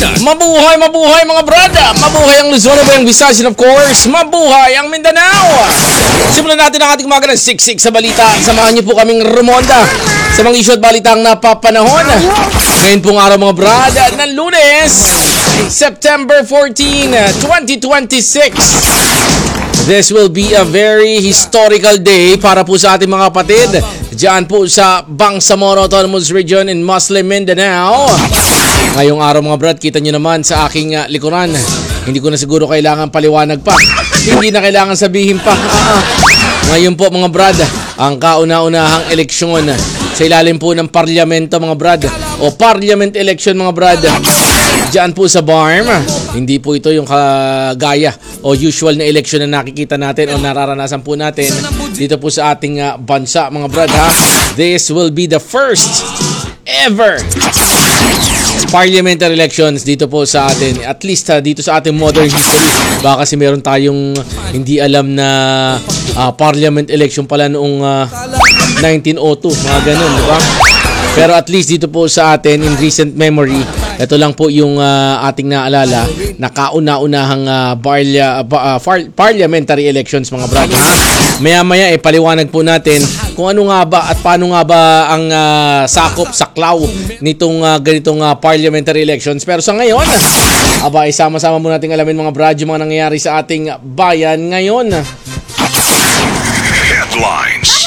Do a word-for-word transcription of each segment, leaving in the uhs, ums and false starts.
Pilipinas. Mabuhay, mabuhay mga brada! Mabuhay ang Luzon, mabuhay ang Visayas, and of course, mabuhay ang Mindanao! Simulan natin ang ating mga ng siksik sa balita. Samahan niyo po kaming rumonda sa mga isyu at balitang napapanahon. Ngayon pong araw mga brada ng Lunes, September fourteenth, twenty twenty-six. This will be a very historical day para po sa ating mga kapatid diyan po sa Bangsamoro Autonomous Region in Muslim Mindanao. Ngayong araw mga brad, kita nyo naman sa aking uh, likuran. Hindi ko na siguro kailangan paliwanag pa. Hindi na kailangan sabihin pa. Ah, ngayon po mga brad, ang kauna-unahang eleksyon sa ilalim po ng parlamento mga brad, o parliament election mga brad, diyan po sa B A R M. Hindi po ito yung kagaya o usual na election na nakikita natin o nararanasan po natin dito po sa ating uh, bansa mga brad ha. This will be the first ever parliamentary elections dito po sa atin, at least uh, dito sa ating modern history. Baka kasi meron tayong hindi alam na uh, parliament election pala noong uh, nineteen oh two, mga ganun, di ba? Pero at least dito po sa atin in recent memory, ito lang po yung uh, ating naalala na kauna-unahang uh, barlia, uh, par- parliamentary elections mga brad. Maya-maya eh paliwanag po natin kung ano nga ba at paano nga ba ang uh, sakop, saklaw nitong uh, ganitong uh, parliamentary elections. Pero sa ngayon, aba isama-sama mo nating alamin mga brad yung mga nangyayari sa ating bayan ngayon. Headlines.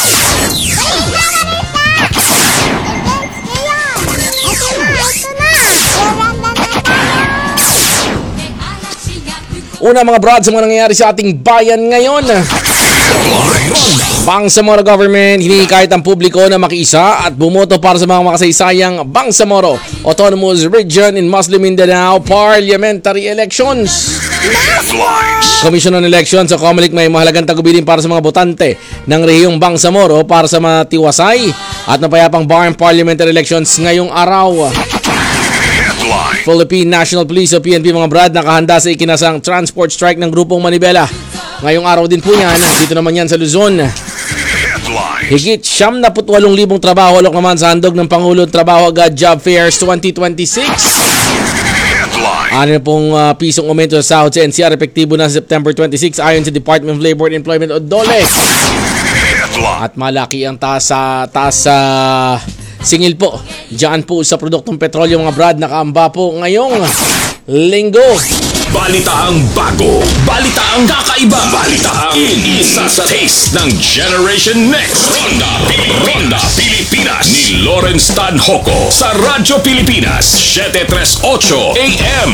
Una mga brad sa mga nangyayari sa ating bayan ngayon. Bangsamoro government hinihikayat ang publiko na makiisa at bumoto para sa mga makasaysayang Bangsamoro Autonomous Region in Muslim Mindanao Parliamentary Elections. Commission on Elections o COMELEC may mahalagang tagubilin para sa mga botante ng rehiyong Bangsamoro para sa matiwasay at napayapang B A R M Parliamentary Elections ngayong araw. Philippine National Police o P N P mga brad nakahanda sa ikinasang transport strike ng grupong Manibela. Ngayong araw din po yan, dito naman yan sa Luzon. Higit siyam na putwalong libong trabaho alok naman sa handog ng Pangulo Trabaho Agad Job Fairs twenty twenty-six. Ano na pong uh, pisong aumento sa sahod sa N C R epektibo na sa September twenty-sixth ayon sa Department of Labor and Employment o DOLE. At malaki ang taas sa taas sa singil po diyan po sa produktong petrolyo mga brad, nakaamba po ngayong linggo. Balitaang bago, balitaang kakaiba, balitaang isa sa taste ng Generation Next. Ronda, Ronda Pilipinas ni Lawrence Tanhoco sa Radyo Pilipinas seven thirty-eight A M.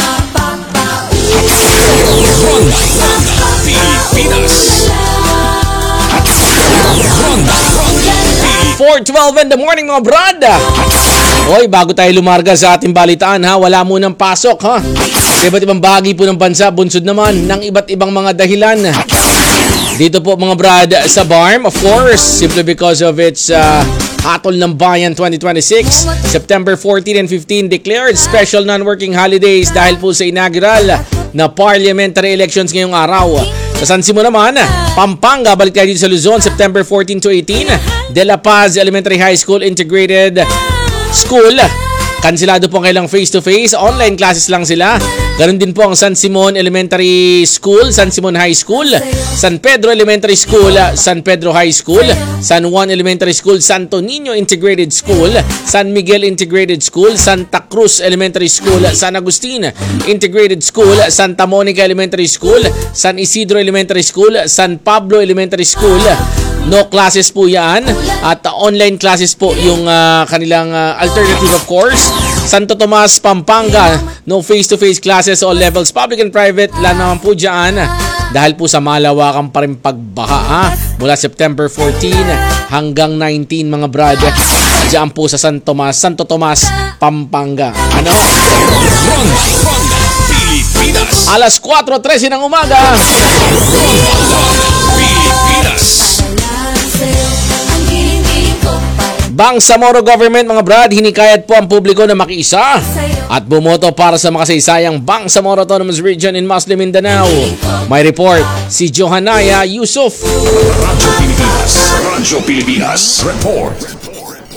Ronda, Ronda Pilipinas. Ronda, Ronda four twelve in the morning mga brad. Hoy, bago tayo lumarga sa ating balitaan ha, wala munang pasok ha. Sa iba't ibang bahagi po ng bansa, bunsod naman ng iba't ibang mga dahilan. Dito po mga brad sa B A R M, of course, simply because of its uh, Hatol ng Bayan twenty twenty-six, September fourteen and fifteen declared special non-working holidays dahil po sa inaugural na parliamentary elections ngayong araw. Sa San Simon naman, Pampanga, balik tayo dito sa Luzon, September fourteen to eighteen, De La Paz Elementary High School Integrated School. Kansilado po ang kailang face-to-face, online classes lang sila. Ganon din po ang San Simon Elementary School, San Simon High School, San Pedro Elementary School, San Pedro High School, San Juan Elementary School, Santo Niño Integrated School, San Miguel Integrated School, Santa Cruz Elementary School, San Agustin Integrated School, Santa Monica Elementary School, San Isidro Elementary School, San Pablo Elementary School. No classes po yan at uh, online classes po yung uh, kanilang uh, alternative of course. Santo Tomas, Pampanga, no face-to-face classes, all levels, public and private, lang naman po dyan dahil po sa malawakan pa rin pagbaha ha? Mula September fourteen hanggang nineteen mga brad dyan po sa San Tomas, Santo Tomas, Pampanga. Ano? Ronda, Ronda Pilipinas. Alas four thirteen ng umaga. Ronda, Ronda Pilipinas. Bangsamoro government mga brad, hinikayat po ang publiko na makiisa at bumoto para sa makasaysayang Bangsamoro Autonomous Region in Muslim Mindanao. May report si Johanaya Yusuf. Radyo Pilipinas, Radyo Pilipinas, report.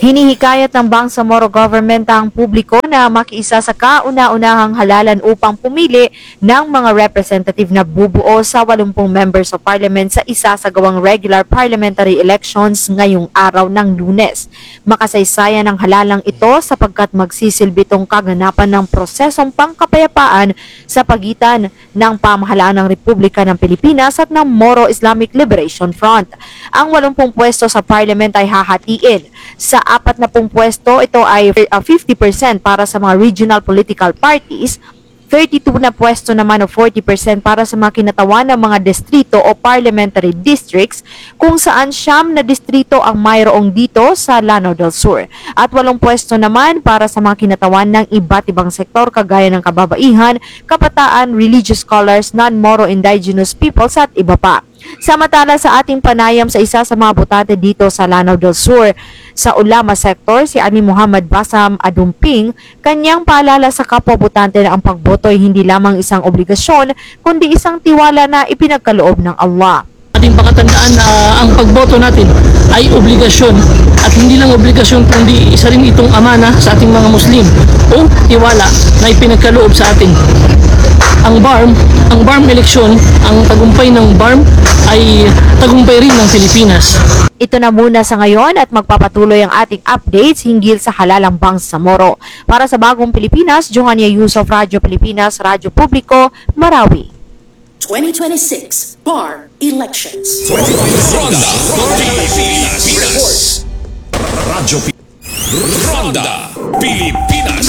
Hinihikayat ng Bangsamoro government ang publiko na makiisa sa kauna-unahang halalan upang pumili ng mga representative na bubuo sa walumpung members of parliament sa isa sa gawang regular parliamentary elections ngayong araw ng Lunes. Makasaysayan ang halalang ito sapagkat magsisilbi itong kaganapan ng prosesong pangkapayapaan sa pagitan ng pamahalaan ng Republika ng Pilipinas at ng Moro Islamic Liberation Front. Ang walumpung pwesto sa parliament ay hahatiin. Sa apat na pung pwesto, ito ay uh, fifty percent para sa mga regional political parties, thirty-two na pwesto naman o forty percent para sa mga kinatawan ng mga distrito o parliamentary districts kung saan siyam na distrito ang mayroong dito sa Lanao del Sur. At walong pwesto naman para sa mga kinatawan ng iba't ibang sektor kagaya ng kababaihan, kabataan, religious scholars, non-Moro indigenous peoples at iba pa. Samantala sa ating panayam sa isa sa mga botante dito sa Lanao del Sur, sa Ulama sector, si Ani Muhammad Basam Adumping, kanyang paalala sa kapwa botante na ang pagboto ay hindi lamang isang obligasyon, kundi isang tiwala na ipinagkaloob ng Allah. Ating pakatandaan na ang pagboto natin ay obligasyon at hindi lang obligasyon kundi isa rin itong amana sa ating mga Muslim o tiwala na ipinagkaloob sa atin. Ang B A R M, ang B A R M eleksyon, ang tagumpay ng B A R M ay tagumpay rin ng Pilipinas. Ito na muna sa ngayon at magpapatuloy ang ating updates hinggil sa halalang Bangsamoro. Para sa Bagong Pilipinas, Johannia Yusuf, Radyo Pilipinas, Radyo Publiko, Marawi. twenty twenty-six B A R Elections. Ronda Pilipinas. Radyo Pi- Ronda Pilipinas.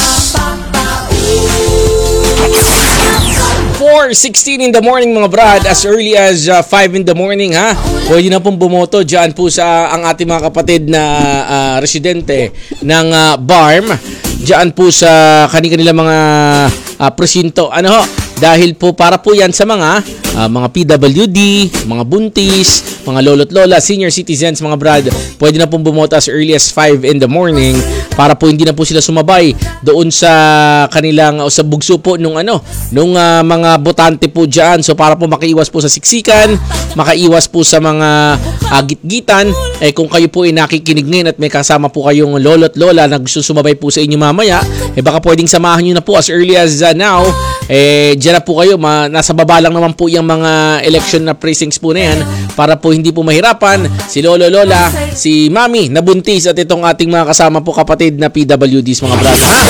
four sixteen in the morning mga brad, as early as uh, five in the morning ha. Pwede na pong bumoto dyan po sa ang ating mga kapatid na uh, residente ng uh, B A R M dyan po sa kanilang mga uh, presinto. Ano ho? Dahil po para po yan sa mga uh, mga P W D, mga buntis, mga lolo't lola, senior citizens mga brad. Pwede na pong bumoto as early as five in the morning para po hindi na po sila sumabay doon sa kanilang o sa bugso po nung ano, nung uh, mga botante po diyan. So para po makaiwas po sa siksikan, makaiwas po sa mga uh, gitgitan, eh kung kayo po ay nakikinig ngayon at may kasama po kayong lolo't lola na gusto sumabay po sa inyo mamaya, eh baka pwedeng samahan niyo na po as early as uh, now. Eh diyan na po kayo, ma- nasa baba lang naman po yung mga election na precincts po na yan para po hindi po mahirapan si lolo lola, si mami na buntis at itong ating mga kasama po kapatid na P W Ds mga brad. Ha?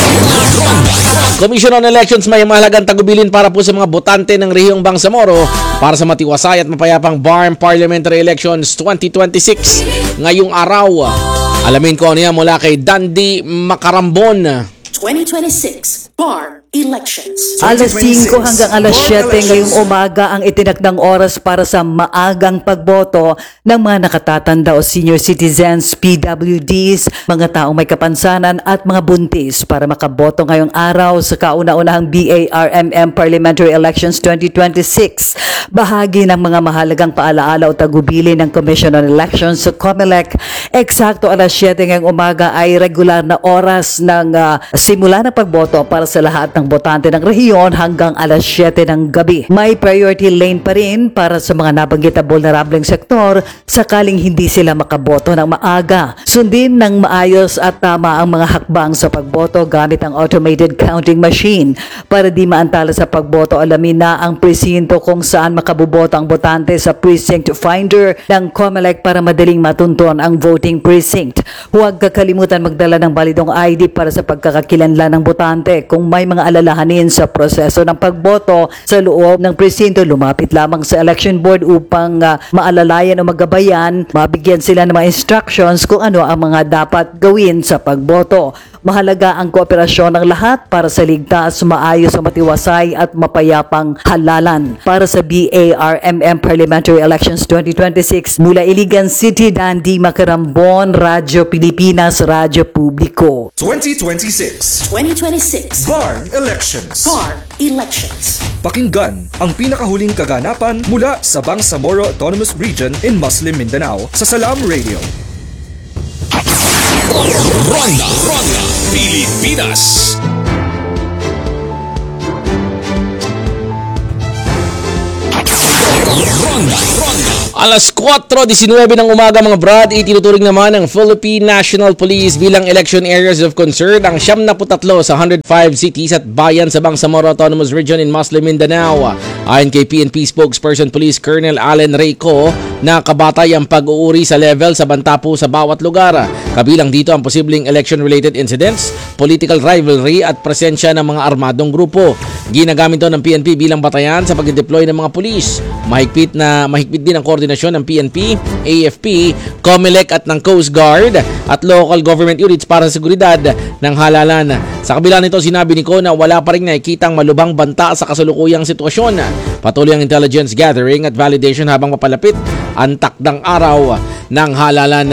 Commission on Elections may mahalagang tagubilin para po sa mga botante ng rehiyong Bangsamoro para sa matiwasay at mapayapang B A R M Parliamentary Elections twenty twenty-six ngayong araw. Alamin ko ano yan mula kay Dandy Macarambon. twenty twenty-six B A R Elections. Alas singko hanggang alas siyete ngayong umaga ang itinakdang oras para sa maagang pagboto ng mga nakatatanda o senior citizens, P W Ds, mga taong may kapansanan at mga buntis para makaboto ngayong araw sa kauna-unahang B A R M M Parliamentary Elections twenty twenty-six. Bahagi ng mga mahalagang paalaala o tagubili ng Commission on Elections sa COMELEC, eksakto alas siyete ngayong umaga ay regular na oras ng uh, simula ng pagboto para sa lahat ng botante ng rehiyon hanggang alas siyete ng gabi. May priority lane pa rin para sa mga nabanggit na vulnerableng sektor sakaling hindi sila makaboto ng maaga. Sundin ng maayos at tama ang mga hakbang sa pagboto gamit ang automated counting machine. Para di maantala sa pagboto, alamin na ang presinto kung saan makaboboto ang botante sa precinct finder ng COMELEC para madaling matunton ang voting precinct. Huwag kakalimutan magdala ng balidong I D para sa pagkakakilanlan ng botante. Kung may mga alalahanin sa proseso ng pagboto sa loob ng presinto, lumapit lamang sa election board upang uh, maalalayan o magabayan, mabigyan sila ng mga instructions kung ano ang mga dapat gawin sa pagboto. Mahalaga ang kooperasyon ng lahat para sa ligtas, maayos, matiwasay at mapayapang halalan. Para sa B A R M M Parliamentary Elections twenty twenty-six, mula Iligan City, Dandy Macarambon, Radyo Pilipinas, Radyo Publiko. twenty twenty-six twenty twenty-six B A R Elections. B A R Elections. Pakinggan ang pinakahuling kaganapan mula sa Bangsamoro Autonomous Region in Muslim Mindanao sa Salam Radio. Ronda Ronda Pilipinas. Ronda Ronda Alas kwatro nineteen ng umaga mga brad, itinuturing naman ng Philippine National Police bilang election areas of concern ang siyam na puttatlo sa one hundred five cities at bayan sa Bangsamoro Autonomous Region in Muslim Mindanao. Ayon kay P N P spokesperson Police Colonel Allen Reyco, nakabatay ang pag-uuri sa level sa banta po sa bawat lugar. Kabilang dito ang posibleng election-related incidents, political rivalry at presensya ng mga armadong grupo. Ginagamit ito ng P N P bilang batayan sa pag-deploy ng mga pulis. Mahigpit na mahigpit din ang koordinasyon ng P N P, A F P, COMELEC at ng Coast Guard at local government units para sa seguridad ng halalan. Sa kabila nito, sinabi ni Ko na wala pa rin nakikitang malubhang banta sa kasalukuyang sitwasyon. Patuloy ang intelligence gathering at validation habang mapalapit ang takdang araw ng halalan.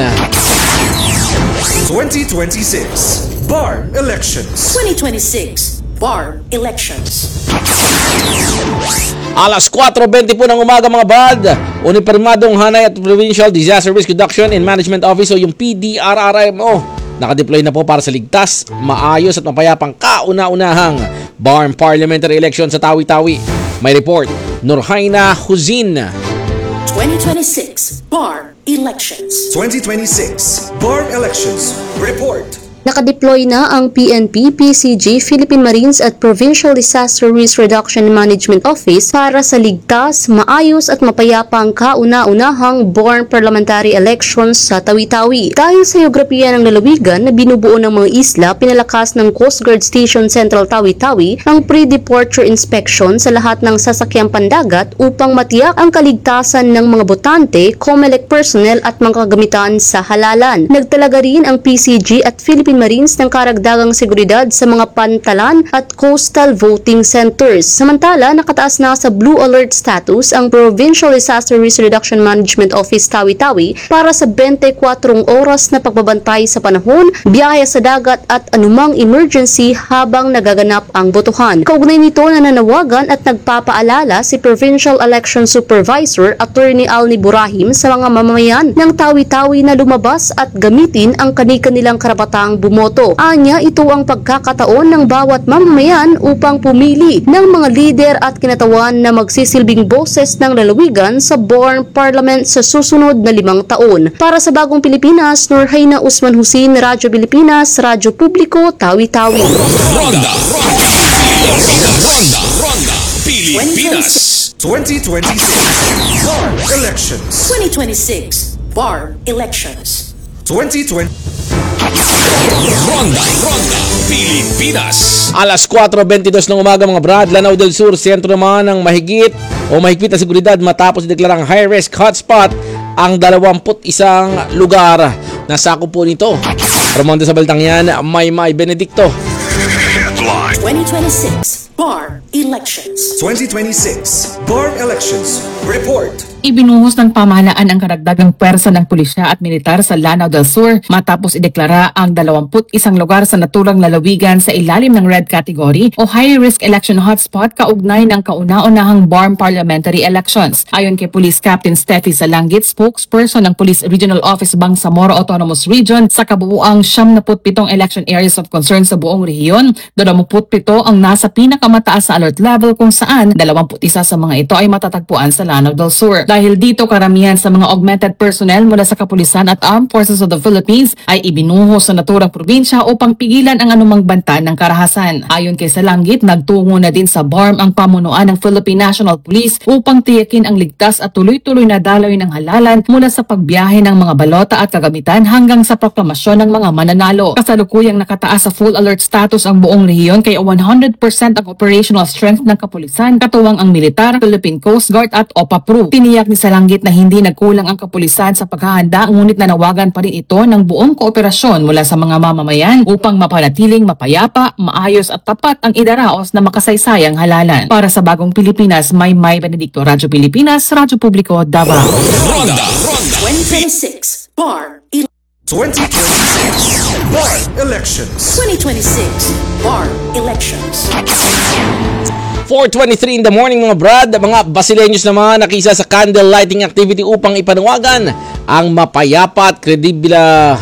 twenty twenty-six B A R Elections. twenty twenty-six B A R Elections. Alas kwatro twenty po ng umaga mga brad, Unipermadong Hanay at Provincial Disaster Risk Reduction and Management Office o yung P D R R M O nakadeploy na po para sa ligtas, maayos at mapayapang kauna-unahang B A R Parliamentary Election sa Tawi-Tawi. May report, Nurhaina Huzin. twenty twenty-six B A R Elections. twenty twenty-six B A R Elections Report. Nakadeploy na ang P N P, P C G, Philippine Marines at Provincial Disaster Risk Reduction and Management Office para sa ligtas, maayos at mapayapang kauna-unahang B A R Parliamentary Elections sa Tawi-Tawi. Dahil sa geografiya ng lalawigan na binubuo ng mga isla, pinalakas ng Coast Guard Station Central Tawi-Tawi ang pre-departure inspection sa lahat ng sasakyang pandagat upang matiyak ang kaligtasan ng mga botante, COMELEC personnel at mga kagamitan sa halalan. Nagtalaga rin ang P C G at Philippine Marines ng karagdagang seguridad sa mga pantalan at coastal voting centers. Samantala, nakataas na sa Blue Alert status ang Provincial Disaster Risk Reduction Management Office Tawi-Tawi para sa twenty-four oras na pagbabantay sa panahon, biyahe sa dagat at anumang emergency habang nagaganap ang botohan. Kaugnay nito, nananawagan at nagpapaalala si Provincial Election Supervisor Attorney Alni Burahim sa mga mamamayan ng Tawi-Tawi na lumabas at gamitin ang kani-kanilang karapatang bumoto. Anya, ito ang pagkakataon ng bawat mamamayan upang pumili ng mga lider at kinatawan na magsisilbing boses ng lalawigan sa B A R Parliament sa susunod na limang taon. Para sa Bagong Pilipinas, Nurhaina Usman Husin, Radyo Pilipinas, Radyo Publiko, Tawi-Tawi. Ronda, Ronda, Ronda, Ronda, Pilipinas. twenty twenty-six B A R Elections. twenty twenty-six B A R Elections. twenty twenty Ronda, Ronda, Pilipinas. Alas kwatro twenty-two ng umaga mga brad, Lanao del Sur, sentro naman ng mahigit o mahigpit na seguridad matapos ideklarang high-risk hotspot ang dalawampu't isang lugar na sakop po nito. Ramonda sa balitang yan, Maymay Benedicto. twenty twenty-six B A R Elections. twenty twenty-six B A R Elections Report. Ibinuhos ng pamahalaan ang karagdagang pwersa ng pulisya at militar sa Lanao del Sur matapos ideklara ang dalawampu't isang lugar sa naturang lalawigan sa ilalim ng red category o high risk election hotspot kaugnay ng kauna-unahang B A R parliamentary elections. Ayon kay Police Captain Steffi Salangit, spokesperson ng Police Regional Office Bangsamoro Autonomous Region, sa kabuuang siyam na pitong election areas of concern sa buong rehiyon, dalawampu't pito ang nasa pinakamataas sa alert level kung saan dalawampu't isa sa mga ito ay matatagpuan sa Lanao del Sur. Dahil dito, karamihan sa mga augmented personnel mula sa Kapulisan at Armed Forces of the Philippines ay ibinuhos sa naturang probinsya upang pigilan ang anumang banta ng karahasan. Ayon kay Salangit, nagtungo na din sa B A R M ang pamunuan ng Philippine National Police upang tiyakin ang ligtas at tuloy-tuloy na daloy ng halalan mula sa pagbiyahe ng mga balota at kagamitan hanggang sa proklamasyon ng mga mananalo. Kasalukuyang nakataas sa full alert status ang buong rehiyon kaya one hundred percent ang operational strength ng Kapulisan, katuwang ang militar, Philippine Coast Guard at O P A P R U. Tiniyak ni Salangit na hindi nagkulang ang kapulisan sa paghahanda, ngunit nanawagan pa rin ito ng buong kooperasyon mula sa mga mamamayan upang mapanatiling mapayapa, maayos at tapat ang idaraos na makasaysayang halalan. Para sa Bagong Pilipinas, Maymay Benedicto, Radyo Pilipinas, Radyo Publiko, Davao. Ronda, Ronda, twenty twenty-six B A R Elections. twenty twenty-six B A R Elections. twenty twenty-six B A R Elections. four twenty-three in the morning mga brad, mga Basileños naman nakisa sa candle lighting activity upang ipanawagan ang mapayapa at credible,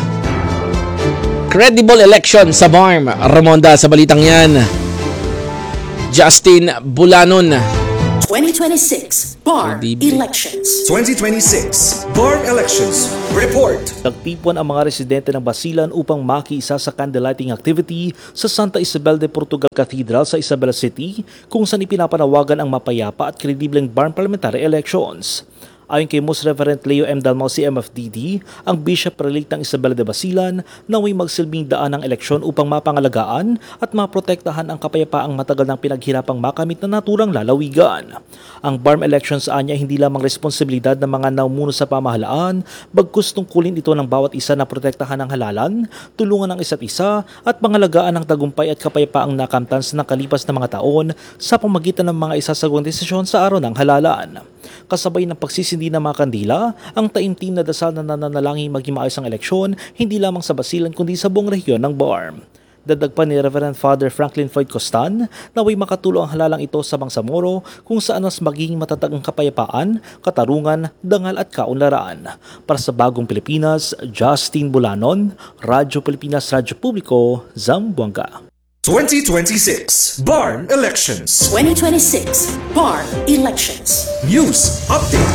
credible election sa B A R M. Ramonda sa balitang yan, Justin Bulanon. twenty twenty-six Bar Elections. twenty twenty-six Bar Elections Report. Nagtipon ang mga residente ng Basilan upang makiisa sa candlelighting activity sa Santa Isabel de Portugal Cathedral sa Isabela City, kung saan ipinapanawagan ang mapayapa at kredibleng Bar Parliamentary Elections. Ayon kay Most Reverend Leo M. Dalmau, C M F D D, ang Bishop Prelate ng Isabela de Basilan naway magsilbing daan ng eleksyon upang mapangalagaan at maprotektahan ang kapayapaang matagal ng pinaghirapang makamit na naturang lalawigan. Ang B A R M elections anya hindi lamang responsibilidad ng mga naumuno sa pamahalaan, bagkus tungkulin ito ng bawat isa na protektahan ang halalan, tulungan ang isa't isa at pangalagaan ang tagumpay at kapayapaang nakamtan sa nakalipas na mga taon sa pamagitan ng mga isasagawang desisyon sa araw ng halalan. Kasabay ng pagsisindi ng mga kandila, ang taimtim na dasal na nananalangin maging maayos ang eleksyon hindi lamang sa Basilan kundi sa buong rehiyon ng B A R M. Dadag pa ni Reverend Father Franklin Floyd Costan, naway makatulong ang halalang ito sa Bangsamoro kung saan mas magiging matatag ang kapayapaan, katarungan, dangal at kaunlaraan. Para sa Bagong Pilipinas, Justin Bulanon, Radyo Pilipinas, Radyo Publiko, Zamboanga. twenty twenty-six Bar Elections twenty twenty-six Bar Elections. News Update.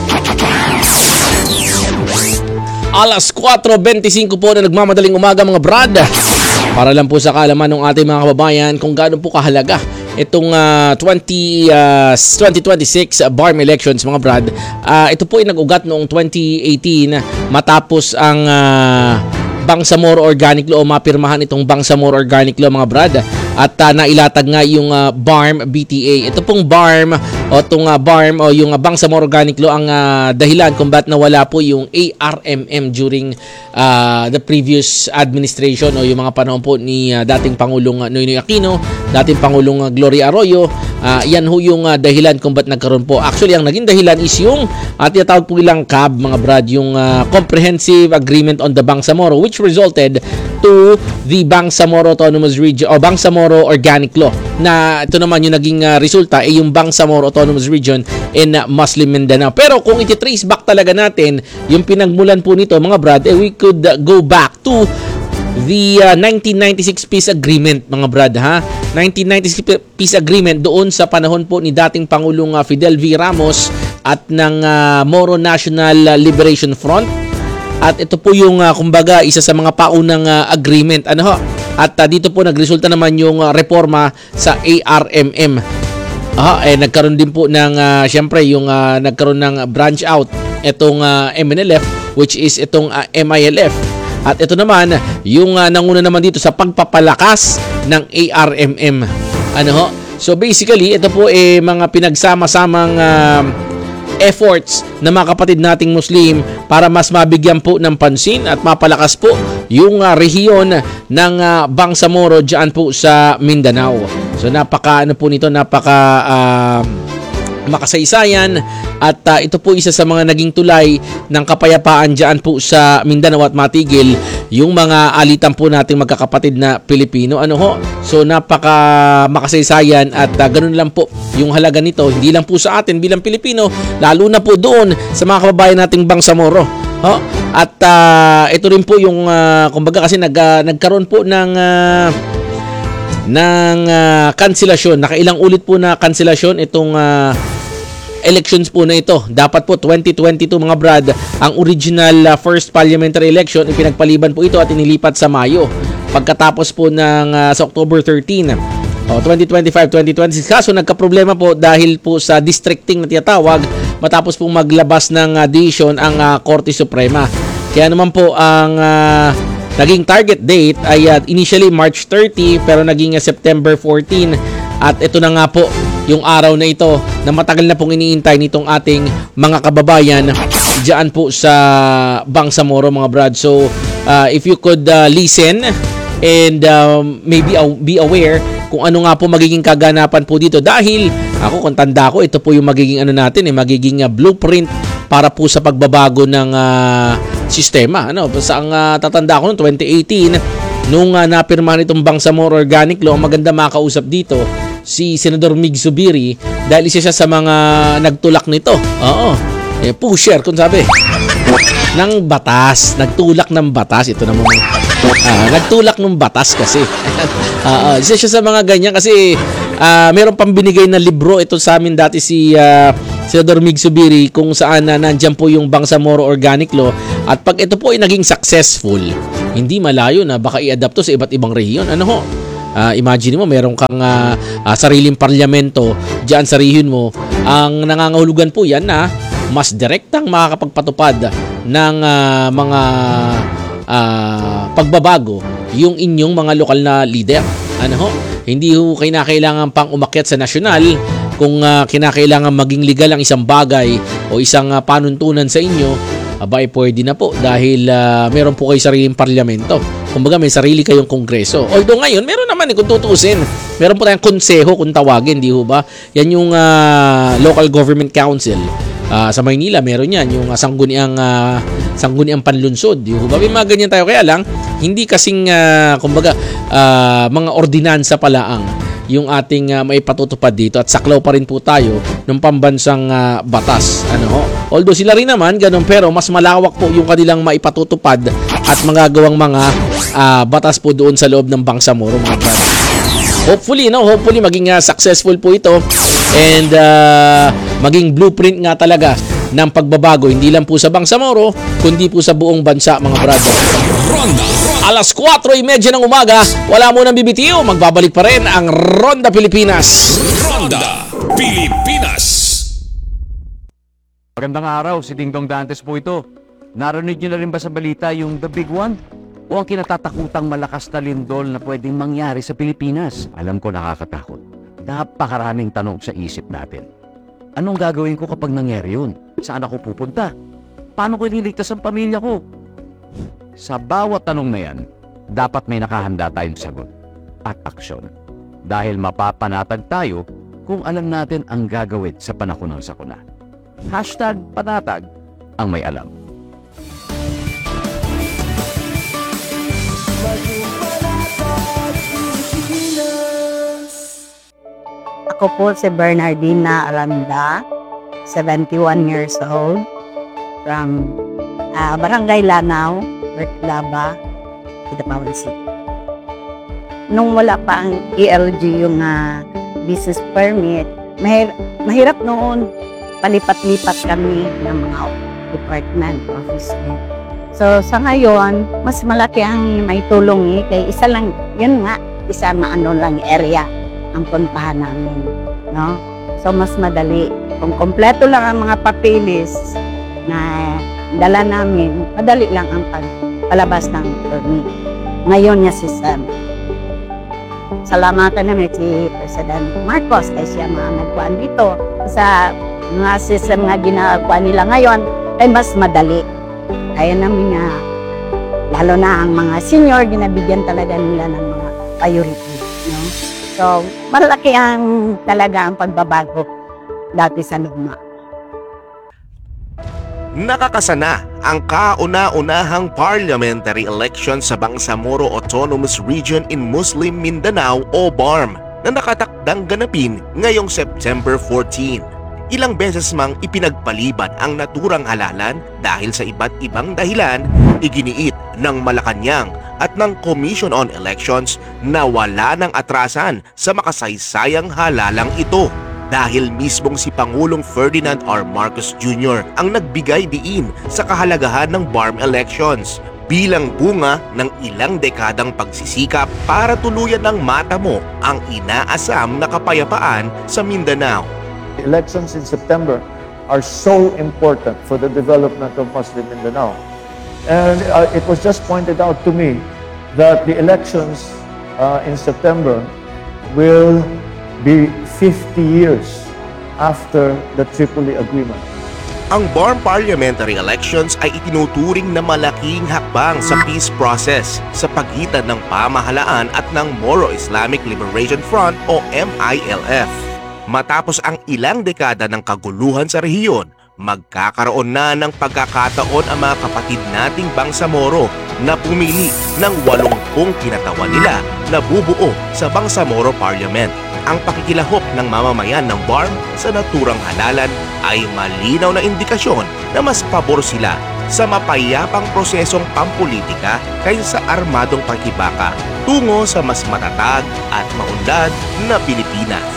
Alas four twenty-five po na nagmamadaling umaga mga brad. Para lang po sa kaalaman ng ating mga kababayan kung gaano po kahalaga itong uh, twenty, uh, twenty twenty-six B A R M elections mga brad. Uh, ito po ay nag-ugat noong twenty eighteen matapos ang uh, Bangsamoro Organic Law o mapirmahan itong Bangsamoro Organic Law mga brad. At uh, nailatag nga yung uh, B A R M B T A. Ito pong B A R M o itong uh, B A R M o yung uh, Bangsamoro Organic Law ang uh, dahilan kung ba't nawala po yung A R M M during uh, the previous administration o yung mga panahon po ni uh, dating Pangulong uh, Noynoy Aquino, dating Pangulong uh, Gloria Arroyo. Uh, yan ho yung uh, dahilan kung ba't nagkaroon po. Actually, ang naging dahilan is yung at uh, tinatawag po ilang C A B mga brad, yung uh, Comprehensive Agreement on the Bangsamoro, which resulted to the Bangsamoro Autonomous Region o Bangsamoro Organic Law, na ito naman yung naging uh, resulta ay eh, yung Bangsamoro Autonomous Region in uh, Muslim Mindanao. Pero kung iti-trace back talaga natin yung pinagmulan po nito mga brad, eh, we could uh, go back to the uh, nineteen ninety-six Peace Agreement mga brad ha. nineteen ninety-six Peace Agreement doon sa panahon po ni dating Pangulong uh, Fidel V. Ramos at ng uh, Moro National Liberation Front. At ito po yung uh, kumbaga isa sa mga paunang uh, agreement ano ho. At uh, dito po nagresulta naman yung uh, reforma sa A R M M. Ah, eh nagkaroon din po ng uh, syempre yung uh, nagkaroon ng branch out itong uh, M N L F, which is itong uh, M I L F. At ito naman yung uh, nanguna naman dito sa pagpapalakas ng A R M M. Ano ho? So basically ito po eh mga pinagsama-samang uh, efforts ng mga kapatid nating Muslim para mas mabigyan po ng pansin at mapalakas po yung uh, rehiyon ng uh, Bangsamoro dyan po sa Mindanao. So napaka ano po nito, napaka uh, makasaysayan at uh, ito po isa sa mga naging tulay ng kapayapaan dyan po sa Mindanao at matigil yung mga alitan po nating magkakapatid na Pilipino. Ano ho? So napaka makasaysayan at uh, ganun lang po yung halaga nito, hindi lang po sa atin bilang Pilipino, lalo na po doon sa mga kababayan nating Bangsamoro. Ho? At uh, ito rin po yung uh, kumbaga kasi nag, uh, nagkaroon po ng uh, ng uh, kanselasyon. Nakailang ulit po na kanselasyon itong uh, elections po na ito. Dapat po twenty twenty-two mga brad, ang original uh, first parliamentary election, ipinagpaliban po ito at inilipat sa Mayo. Pagkatapos po ng uh, sa October thirteenth, oh, twenty twenty-five twenty twenty-six. Kaso nagka-problema po dahil po sa districting na tinatawag matapos pong maglabas ng uh, decision ang uh, Korte Suprema. Kaya naman po ang uh, naging target date ay uh, initially March thirty pero naging uh, September fourteen. At ito na nga po yung araw na ito na matagal na pong iniintay nitong ating mga kababayan diyan po sa Bangsamoro mga brad. So uh, if you could uh, listen and um, maybe uh, be aware kung ano nga po magiging kaganapan po dito, dahil ako kung tanda ko ito po yung magiging ano natin eh, magiging uh, blueprint para po sa pagbabago ng uh, sistema. Ano, sa ang uh, tatanda ko noong twenty eighteen nung uh, napirmahan itong Bangsamoro Organic Law, maganda makausap dito si Senador Mig Zubiri dahil isa siya sa mga nagtulak nito. Oo. Eh, pusher kung sabi ng batas, nagtulak ng batas ito naman. Uh, nagtulak ng batas kasi. uh, uh, isa siya sa mga ganyan kasi Ah, meron pang binigay na libro ito sa amin dati si uh, Senador Mig Subiri kung saan uh, nandyan po yung Bangsamoro Organic Law at pag ito po ay naging successful, hindi malayo na baka i-adapt to sa iba't ibang rehiyon. Ano ho? Uh, imagine mo, meron kang uh, uh, sariling parlamento diyan sa rehiyon mo. Ang nangangahulugan po yan na mas direktang makakapagpatupad ng uh, mga uh, pagbabago yung inyong mga lokal na leader. Ano ho? Hindi ho kinakailangan pang umakyat sa nasyonal kung uh, kinakailangan maging legal ang isang bagay o isang uh, panuntunan sa inyo, abay pwede na po dahil uh, meron po kayo sariling parlamento. Kumbaga may sarili kayong kongreso. Although ngayon, meron naman eh kung tutuusin. Meron po tayong konseho kung tawagin, di ho ba? Yan yung uh, local government council. Uh, sa Maynila, meron yan. Yung uh, sangguniang, uh, sangguniang panlunsod. Di ho ba? May mga ganyan tayo. Kaya lang, hindi kasing, uh, kumbaga, uh, mga ordinansa pala ang yung ating uh, may patutupad dito at saklaw pa rin po tayo ng pambansang uh, batas. Ano ho? Although sila rin naman ganun, pero mas malawak po yung kanilang maipatutupad at magagawang mga uh, batas po doon sa loob ng Bangsamoro, mga brother. Hopefully, no? Hopefully maging uh, successful po ito and uh, maging blueprint nga talaga ng pagbabago, hindi lang po sa Bangsamoro, kundi po sa buong bansa, mga brother. Ronda, Alas kwatro trenta ng umaga, wala mo nang bibitiw, magbabalik pa rin ang Ronda Pilipinas. Ronda Pilipinas. Magandang araw, si Dingdong Dantes po ito. Narinig niyo na rin ba sa balita yung The Big One? O ang kinatatakutang malakas na lindol na pwedeng mangyari sa Pilipinas? Alam ko nakakatakot. Napakaraming tanong sa isip natin. Anong gagawin ko kapag nangyari yun? Saan ako pupunta? Paano ko ililigtas ang pamilya ko? Sa bawat tanong na yan, dapat may nakahanda tayong sagot at aksyon. Dahil mapapanatag tayo kung alam natin ang gagawin sa panahon ng sakuna. Hashtag panatag ang may alam. Ako po si Bernardina Aranda, seventy-one years old, from uh, Barangay Lanao, Bertlaba, Kidapawan City. Nung wala pa ang E L G yung uh, business permit, mahir mahirap noon, palipat-lipat kami ng mga department, office. So sa ngayon, mas malaki ang may tulong eh, kaya isa lang, yun nga, isa maano lang area ang puntahan namin, no? So mas madali. Kung kompleto lang ang mga papilis na dala namin, madali lang ang pagpalabas ng permit. Ngayon niya system. Salamatan namin si President Marcos kasi siya mga nagkuhan dito. Sa mga system nga ginagawa nila ngayon ay mas madali. Kaya namin nga, lalo na ang mga senior, ginabigyan talaga nila ng mga priority, no? So, malaki ang talaga ang pagbabago dati sa luma. Nakakasana ang kauna-unahang parliamentary election sa Bangsamoro Autonomous Region in Muslim Mindanao o B A R M na nakatakdang ganapin ngayong September fourteenth. Ilang beses mang ipinagpaliban ang naturang halalan dahil sa iba't ibang dahilan, iginiit ng Malacanang at ng Commission on Elections na wala ng atrasan sa makasaysayang halalang ito. Dahil mismong si Pangulong Ferdinand R. Marcos Junior ang nagbigay diin sa kahalagahan ng B A R M elections bilang bunga ng ilang dekadang pagsisikap para tuluyan ng matamo ang inaasam na kapayapaan sa Mindanao. Elections in September are so important for the development of Muslim Mindanao. And uh, it was just pointed out to me that the elections uh, in September will be fifty years after the Tripoli Agreement. Ang B A R M parliamentary elections ay itinuturing na malaking hakbang sa peace process sa pagitan ng pamahalaan at ng Moro Islamic Liberation Front o M I L F. Matapos ang ilang dekada ng kaguluhan sa rehiyon, magkakaroon na ng pagkakataon ang mga kapatid nating Bangsamoro na pumili ng walongpung kinatawan nila na bubuo sa Bangsamoro Parliament. Ang pakikilahok ng mamamayan ng B A R M sa naturang halalan ay malinaw na indikasyon na mas pabor sila sa mapayapang prosesong pampolitika kaysa armadong pagkibaka tungo sa mas matatag at maunlad na Pilipinas.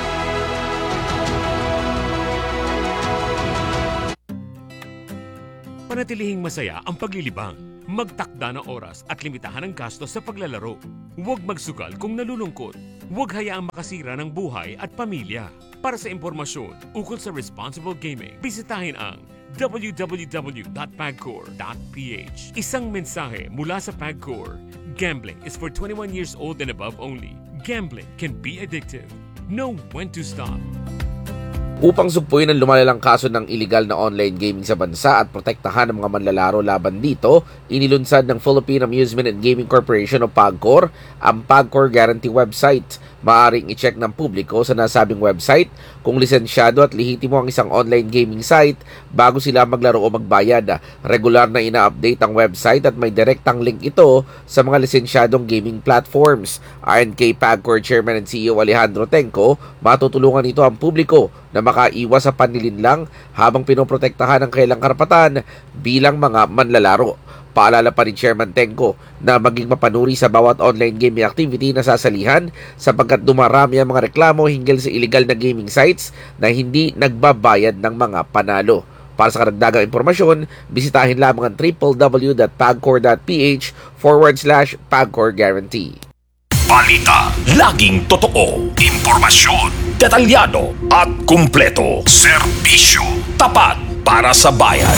Panatilihing masaya ang paglilibang. Magtakda ng oras at limitahan ang gastos sa paglalaro. Huwag magsugal kung nalulungkot. Huwag hayaang makasira ng buhay at pamilya. Para sa impormasyon ukol sa responsible gaming, bisitahin ang w w w dot pagcor dot p h. Isang mensahe mula sa Pagcor. Gambling is for twenty-one years old and above only. Gambling can be addictive. Know when to stop. Upang sugpuin ang lumalalang kaso ng illegal na online gaming sa bansa at protektahan ang mga manlalaro laban dito, inilunsad ng Philippine Amusement and Gaming Corporation o PAGCOR ang PAGCOR Guarantee website. Maaring i-check ng publiko sa nasabing website kung lisensyado at lehitimo ang isang online gaming site bago sila maglaro o magbayad. Regular na ina-update ang website at may direktang link ito sa mga lisensyadong gaming platforms. Ayon kay PAGCOR Chairman and C E O Alejandro Tenco, matutulungan ito ang publiko na makaiwas sa panlilinlang habang pinoprotektahan ang kailang karapatan bilang mga manlalaro. Paalala pa ni Chairman Tenco na maging mapanuri sa bawat online gaming activity na sasalihan sapagkat dumarami ang mga reklamo hinggil sa illegal na gaming sites na hindi nagbabayad ng mga panalo. Para sa karagdagang impormasyon, bisitahin lamang ang w w w dot pagcor dot p h forward slash pagcor guarantee. Balita, laging totoo, impormasyon, detalyado at kumpleto. Serbisyo, tapat para sa bayan.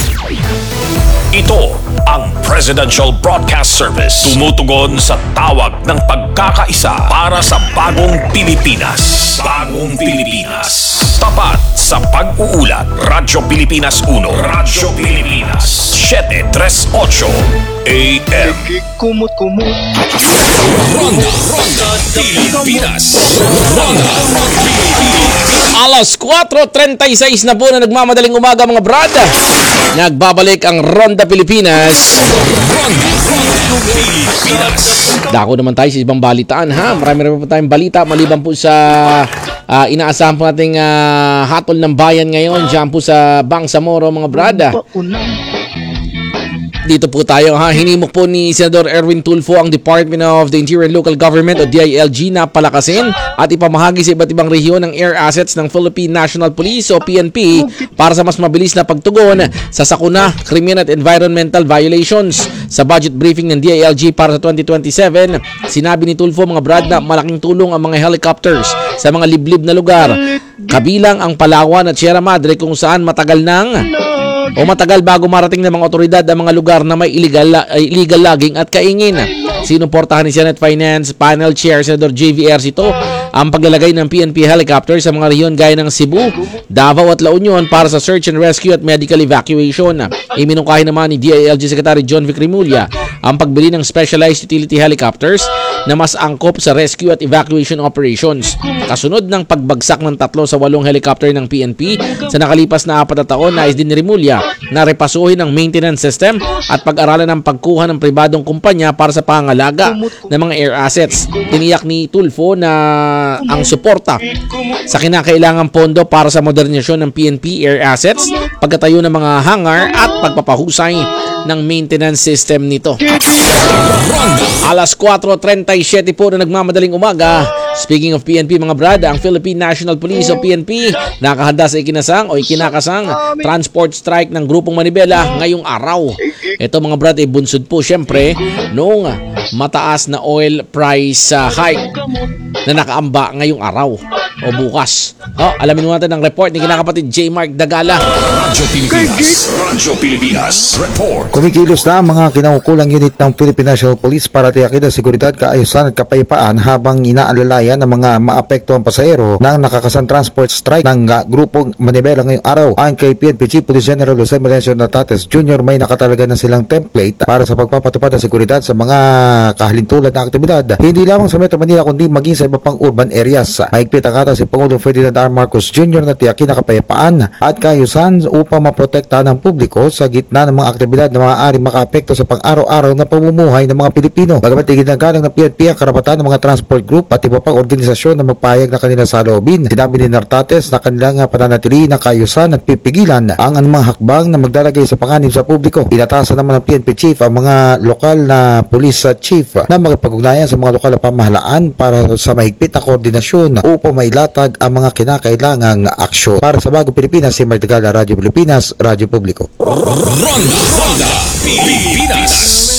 Ito ang Presidential Broadcast Service. Tumutugon sa tawag ng pagkakaisa para sa bagong Pilipinas. Bagong Pilipinas. Tapat sa pag-uulat. Radyo Pilipinas uno. Radyo Pilipinas. seven thirty-eight A M. Kumot-kumot. Ronda, Ronda Pilipinas. Ronda, Pilipinas. Alas four thirty-six na po na nagmamadaling umaga mga brad. Nagbabalik ang Ronda Pilipinas. Dako naman tayo sa ibang balitaan ha. Marami-rami pa tayong balita maliban po sa uh, inaasahan po nating uh, hatol ng bayan ngayon dyan po sa Bangsamoro mga brad. Dito po tayo ha. Hinimok po ni Senador Erwin Tulfo ang Department of the Interior and Local Government o D I L G na palakasin at ipamahagi sa iba't ibang rehiyon ng air assets ng Philippine National Police o P N P para sa mas mabilis na pagtugon sa sakuna, krimen at environmental violations. Sa budget briefing ng D I L G para sa twenty twenty-seven, sinabi ni Tulfo mga brad na malaking tulong ang mga helicopters sa mga liblib na lugar. Kabilang ang Palawan at Sierra Madre kung saan matagal nang o matagal bago marating ng mga otoridad ang mga lugar na may illegal, uh, illegal logging at kaingin. Sinuportahan ni Senate Finance Panel Chair Senator J V Ercito ang paglalagay ng P N P helicopter sa mga rehiyon gaya ng Cebu, Davao at La Union para sa search and rescue at medical evacuation. Iminungkahi naman ni D I L G Secretary John Vic Rimulya ang pagbili ng specialized utility helicopters na mas angkop sa rescue at evacuation operations. Kasunod ng pagbagsak ng tatlo sa walong helicopter ng P N P sa nakalipas na apat na taon, nais din ni Rimulya na repasuhin ang maintenance system at pag-aralan ng pagkuha ng pribadong kumpanya para sa pangangalaga ng mga air assets. Tiniyak ni Tulfo na ang suporta sa kinakailangang pondo para sa modernisasyon ng P N P air assets, pagkatayo ng mga hangar at pagpapahusay ng maintenance system nito. Alas four thirty-seven po na nagmamadaling umaga. Speaking of P N P mga brad, ang Philippine National Police o P N P nakahanda sa ikinasang o ikinakasang transport strike ng Grupong Manibela ngayong araw. Ito mga brad ay bunsod po syempre noong mataas na oil price uh, hike na nakaamba ngayong araw o bukas. Oh, alamin mo natin ang report ni kinakapatid J. Mark Dagala. Radyo Pilipinas. Radyo Pilipinas. Report. Kumikilos na ang mga kinaukulang unit ng Philippine National Police para tiyakin ang seguridad, kaayusan at kapayapaan habang inaalalayan ng mga maapektuang pasahero ng nakakasang transport strike ng uh, Grupong Manibela ngayong araw. Ayon kay P N P Chief Police General Jose Melencio Natates Junior, may nakatalaga na silang template para sa pagpapatupad ng seguridad sa mga kahalintulad na aktibidad, hindi lamang sa Metro Manila kundi maging sa iba pang urban areas. Mahigpit ang direkta si Pangulong Ferdinand R. Marcos Junior na tiyakin na kapayapaan at kaayusan upang maprotektahan ng publiko sa gitna ng mga aktibidad na maaaring makaapekto sa pang-araw-araw na pamumuhay ng mga Pilipino. Bagamat iginagalang ng P N P ang karapatan ng mga transport group at iba pang organisasyon na magpahayag na kanilang saloobin, sinabi ni Nartates na kanilang pananatili ng kaayusan at pipigilan ang anumang hakbang na maglalagay sa panganib sa publiko. Inatasan naman ng P N P Chief ang mga lokal na police chief na makipag-ugnayan sa mga lokal na pamahalaan para sa mahigpit na koordinasyon upang mailatag ang mga kinakailangang aksyon. Para sa Bagong Pilipinas, si Martigala, Radyo Pilipinas, Radyo Publiko. Ronda, Ronda, Pilipinas.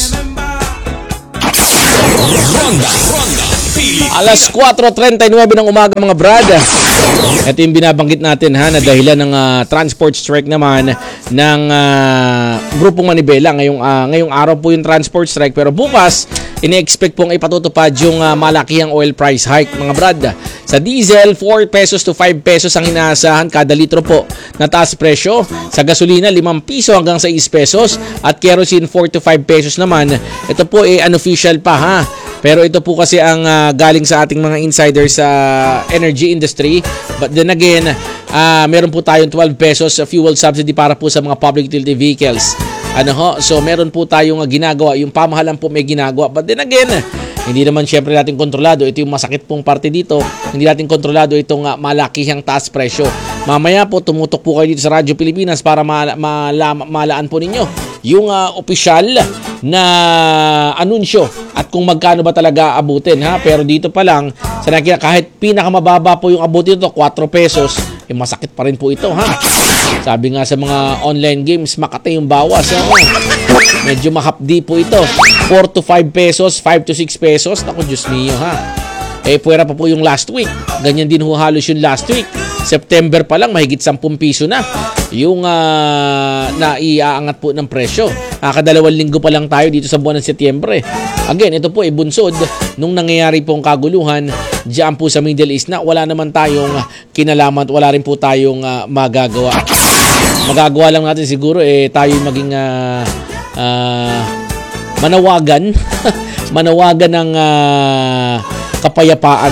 Ronda, Ronda, Pilipinas. Alas kwatro trenta y nueve ng umaga mga brad. Ito yung binabanggit natin ha, na dahilan ng uh, transport strike naman ng uh, grupong Manibela. Ngayong, uh, ngayong araw po yung transport strike, pero bukas ini-expect pong ipatutupad yung uh, malakihang oil price hike mga brad. Sa diesel, four pesos to five pesos ang inaasahan kada litro po na taas presyo. Sa gasolina, limang piso hanggang sais pesos. At kerosene, four to five pesos naman. Ito po eh unofficial pa ha. Pero ito po kasi ang uh, galing sa ating mga insiders sa uh, energy industry. But then again, uh, meron po tayong twelve pesos fuel subsidy para po sa mga public utility vehicles. Ano ho? So meron po tayong uh, ginagawa. Yung pamahalaan po may ginagawa. But then again, hindi naman syempre natin kontrolado. Ito yung masakit pong parte dito. Hindi natin kontrolado itong uh, malakihang taas presyo. Mamaya po tumutok po kayo dito sa Radyo Pilipinas para mala- mala- malaan po ninyo yung uh, opisyal na anunsyo at kung magkano ba talaga abutin ha. Pero dito pa lang sa nakikita, kahit pinakamababa po yung abutin ito, four pesos, eh masakit pa rin po ito ha. Sabi nga sa mga online games, Makati yung bawas ha. Medyo mahapdi po ito. Four to five pesos, five to six pesos. Naku, Diyos mio ha. Eh puwera pa po yung last week. Ganyan din ho halos yung last week. September pa lang mahigit ten piso na yung uh, naiaangat po ng presyo. Nakadalawang linggo pa lang tayo dito sa buwan ng Setyembre. Again, ito po ay bunsod nung nangyayari pong kaguluhan diyan po sa Middle East na wala naman tayong kinalaman at wala rin po tayong uh, magagawa. Magagawa lang natin siguro eh tayo maging uh, uh, manawagan manawagan ng uh, kapayapaan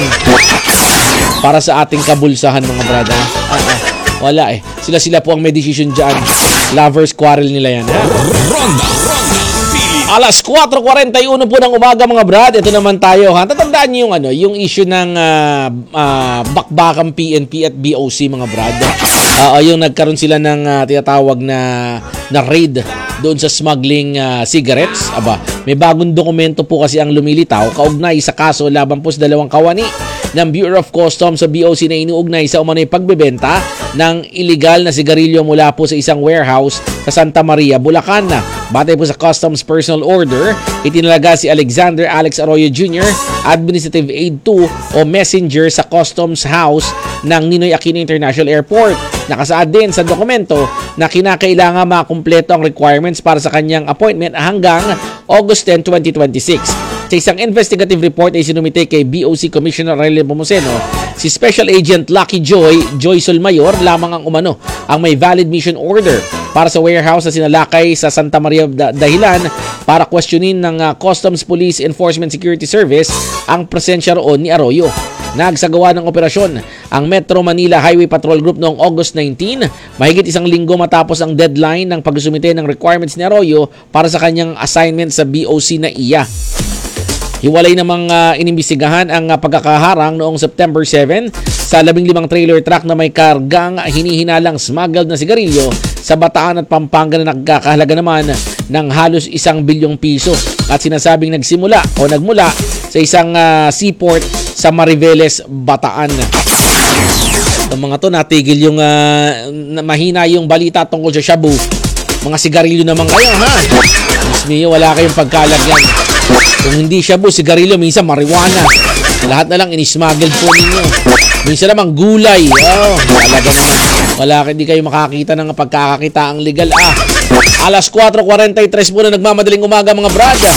para sa ating kabulsahan mga brada. Uh, uh, wala eh. Sila-sila po ang may decision dyan. Lovers quarrel nila yan. Ha? Ronda, Ronda, Alas kwatro kuwarenta y uno po ng umaga mga brad. Ito naman tayo ha. Tatandaan niyo yung ano, yung issue ng uh, uh, bakbakang P N P at B O C mga brad. Uh, yung nagkaroon sila ng uh, tinatawag na na raid doon sa smuggling uh, cigarettes. Aba, may bagong dokumento po kasi ang lumilitaw kaugnay sa kaso laban po sa dalawang kawani ng Bureau of Customs sa B O C na inuugnay sa umano'y pagbebenta ng illegal na sigarilyo mula po sa isang warehouse sa Santa Maria, Bulacan. Batay po sa Customs Personal Order, itinalaga si Alexander Alex Arroyo Junior, Administrative Aide two o Messenger sa Customs House ng Ninoy Aquino International Airport. Nakasaad din sa dokumento na kinakailangan makumpleto ang requirements para sa kanyang appointment hanggang August tenth, twenty twenty-six. Sa isang investigative report ay sinumite kay B O C Commissioner Aurelio Pomoceno, si Special Agent Lucky Joy, Joy Solmayor lamang ang umano ang may valid mission order para sa warehouse na sinalakay sa Santa Maria dahilan para questionin ng uh, Customs Police Enforcement Security Service ang presensya roon ni Arroyo. Nagsagawa ng operasyon ang Metro Manila Highway Patrol Group noong August nineteenth, mahigit isang linggo matapos ang deadline ng pagsumite ng requirements ni Arroyo para sa kanyang assignment sa B O C na I A. Hiwalay namang uh, inimbestigahan ang uh, pagkakaharang noong September seventh sa labing limang trailer truck na may kargang hinihinalang smuggled na sigarilyo sa Bataan at Pampanga na nagkakahalaga naman ng halos isang bilyong piso at sinasabing nagsimula o nagmula sa isang uh, seaport sa Mariveles, Bataan. Ang mga to natigil yung uh, mahina yung balita tungkol sa shabu. Mga sigarilyo naman kayo ha. Mas niyo wala kayong pagkalagyan. Kung hindi shabu, sigarilyo, minsan marijuana. Lahat na lang inismuggle po ninyo. Minsan naman gulay. Oh, talaga naman. Wala, hindi kayo makakita ng pagkakakita ang legal. Ah, alas kwatro kuwarenta y tres po na nagmamadaling umaga mga brada.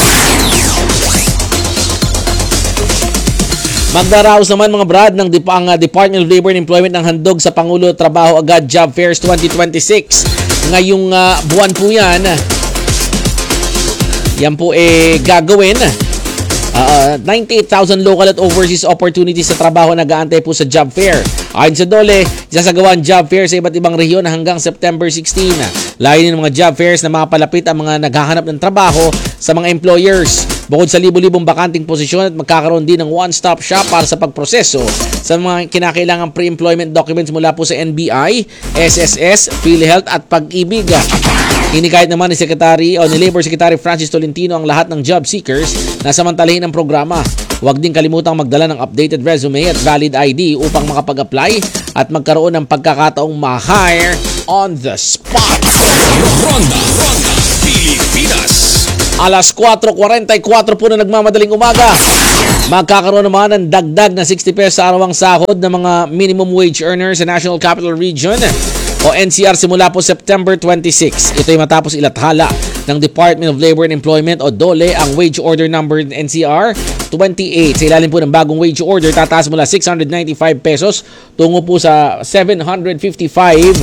Magdaraos naman mga brad ng Dep- ang, uh, Department of Labor and Employment ng handog sa Pangulo Trabaho Agad Job Fairs twenty twenty-six. Ngayong uh, buwan po yan. Yan po eh gagawin Uh, ninety-eight thousand local at overseas opportunities sa trabaho nag-aantay po sa job fair. Ayon sa DOLE, isasagawa ang job fair sa iba't ibang rehiyon hanggang September sixteen. Layunin ng mga job fairs na mapalapit ang mga naghahanap ng trabaho sa mga employers. Bukod sa libo-libong bakanting posisyon at magkakaroon din ng one-stop shop para sa pagproseso sa mga kinakailangang pre-employment documents mula po sa N B I, S S S, PhilHealth at Pag-ibig. Inikahit naman ni Secretary o ni Labor Secretary Francis Tolentino ang lahat ng job seekers na samantalahin ang programa. Huwag din kalimutang magdala ng updated resume at valid I D upang makapag-apply at magkaroon ng pagkakataong ma-hire on the spot. Ronda, Ronda, Pilipinas. Alas four forty-four po na nagmamadaling umaga. Magkakaroon naman ng dagdag na sixty pesos sa arawang sahod ng mga minimum wage earners sa National Capital Region o N C R simula po September twenty-six. Ito ay matapos ilathala ng Department of Labor and Employment o DOLE ang wage order number N C R twenty-eight. Sa ilalim po ng bagong wage order, tataas mula six hundred ninety-five pesos tungo po sa seven hundred fifty-five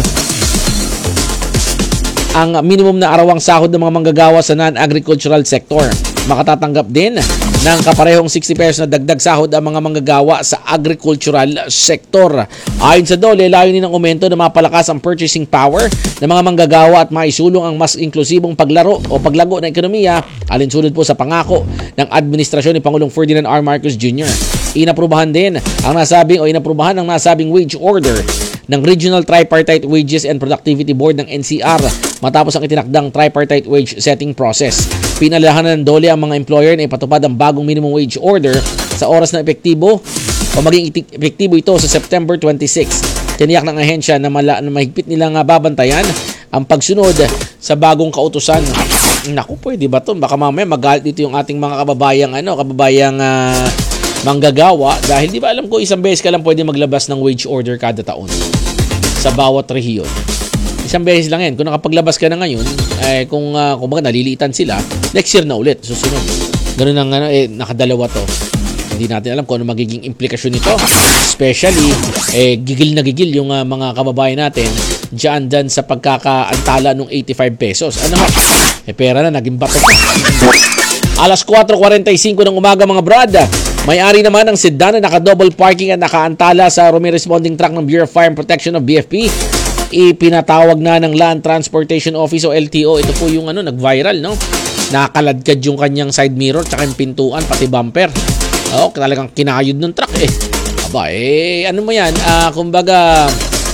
ang minimum na arawang sahod ng mga manggagawa sa non-agricultural sector. Makatatanggap din ng kaparehong sixty pesos na dagdag sahod ang mga manggagawa sa agricultural sector. Ayon sa DOLE, layunin ng aumento na mapalakas ang purchasing power ng mga manggagawa at maisulong ang mas inklusibong paglaro o paglago ng ekonomiya alinsunod po sa pangako ng administrasyon ni Pangulong Ferdinand R. Marcos Junior Inaprubahan din ang nasabing o inaprubahan ang nasabing wage order ng Regional Tripartite Wages and Productivity Board ng N C R matapos ang itinakdang tripartite wage setting process. Pinalalahanan ng DOLE ang mga employer na ipatupad ang bagong minimum wage order sa oras na epektibo o maging epektibo ito sa September twenty-six. Tiniyak ng ahensya na, mala, na mahigpit nilang babantayan ang pagsunod sa bagong kautusan. Naku, pwede ba ito? Baka mamaya magalit dito yung ating mga kababayang ano, kababayang uh, manggagawa dahil di ba alam ko isang beses ka lang pwede maglabas ng wage order kada taon sa bawat rehiyon. Isang beses lang yan. Kung nakapaglabas ka na ngayon, eh, kung, uh, kung baga nalilitan sila, next year na ulit, susunod. Ganun ang ano, eh, nakadalawa to. Hindi natin alam kung ano magiging implikasyon nito. Especially, eh, gigil na gigil yung uh, mga kababayan natin dyan dyan sa pagkakaantala ng eighty-five pesos. Ano ha? Eh, pera na, naging bato pa. Alas four forty-five ng umaga mga brad. May-ari naman ng sedan na naka-double parking at nakaantala sa responding truck ng Bureau of Fire and Protection of B F P. Ipinatawag na ng Land Transportation Office o L T O. Ito po yung ano, nag-viral, no? Nakaladkad yung kanyang side mirror tsaka yung pintuan, pati bumper. Oh, talagang kinayod ng truck eh. Aba, eh, ano mo yan? Uh, kumbaga,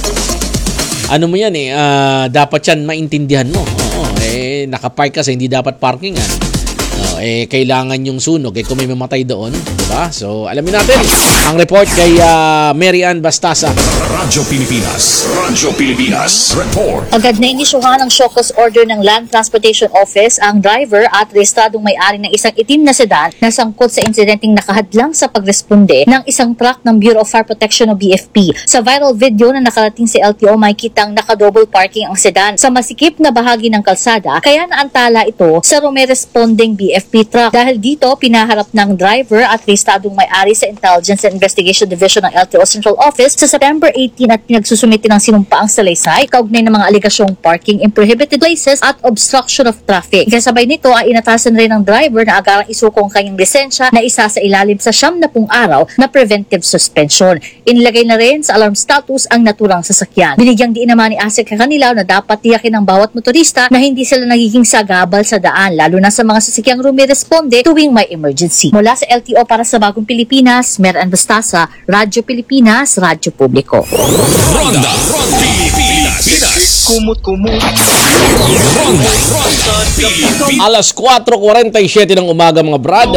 ano mo yan eh, uh, dapat yan maintindihan mo. Oo, eh, nakapark ka sa hindi dapat parkingan. Oh, eh, kailangan yung sunog eh, kung may mamatay doon, diba? So, alamin natin ang report kay uh, Mary Ann Bastasa. Radyo Pilipinas, Radyo Pilipinas, report. Agad na inisyuhan ng show cause order ng Land Transportation Office ang driver at rehistradong may-ari ng isang itim na sedan na sangkot sa insidenteng nakahadlang sa pagresponde ng isang truck ng Bureau of Fire Protection o B F P. Sa viral video na nakarating sa L T O, may kitang naka-double parking ang sedan sa masikip na bahagi ng kalsada, kaya naantala ito sa rumeresponding B F P truck. Dahil dito, pinaharap ng driver at rehistradong may-ari sa Intelligence and Investigation Division ng L T O Central Office sa September eighteen at pinagsusumiti ng sinumpaang salaysay kaugnay ng mga aligasyong parking in prohibited places at obstruction of traffic. Kasabay nito ay inatasan rin ng driver na agarang isuko ang kanyang lisensya na isa sa ilalim sa siyam na pung araw na preventive suspension. Inilagay na rin sa alarm status ang naturang sasakyan. Binigyang diin naman ni Asik Kakanilaw na dapat tiyakin ng bawat motorista na hindi sila nagiging sagabal sa daan, lalo na sa mga sasakyang rumiresponde tuwing may emergency. Mula sa L T O para sa Bagong Pilipinas, Mary Ann Bastasa, Radyo Pilipinas, Radyo Publiko. Ronda, Ronda, Pilipinas. Kumot-kumot. Ronda, Ronda, Pilipinas. Alas four forty-seven ng umaga mga brad.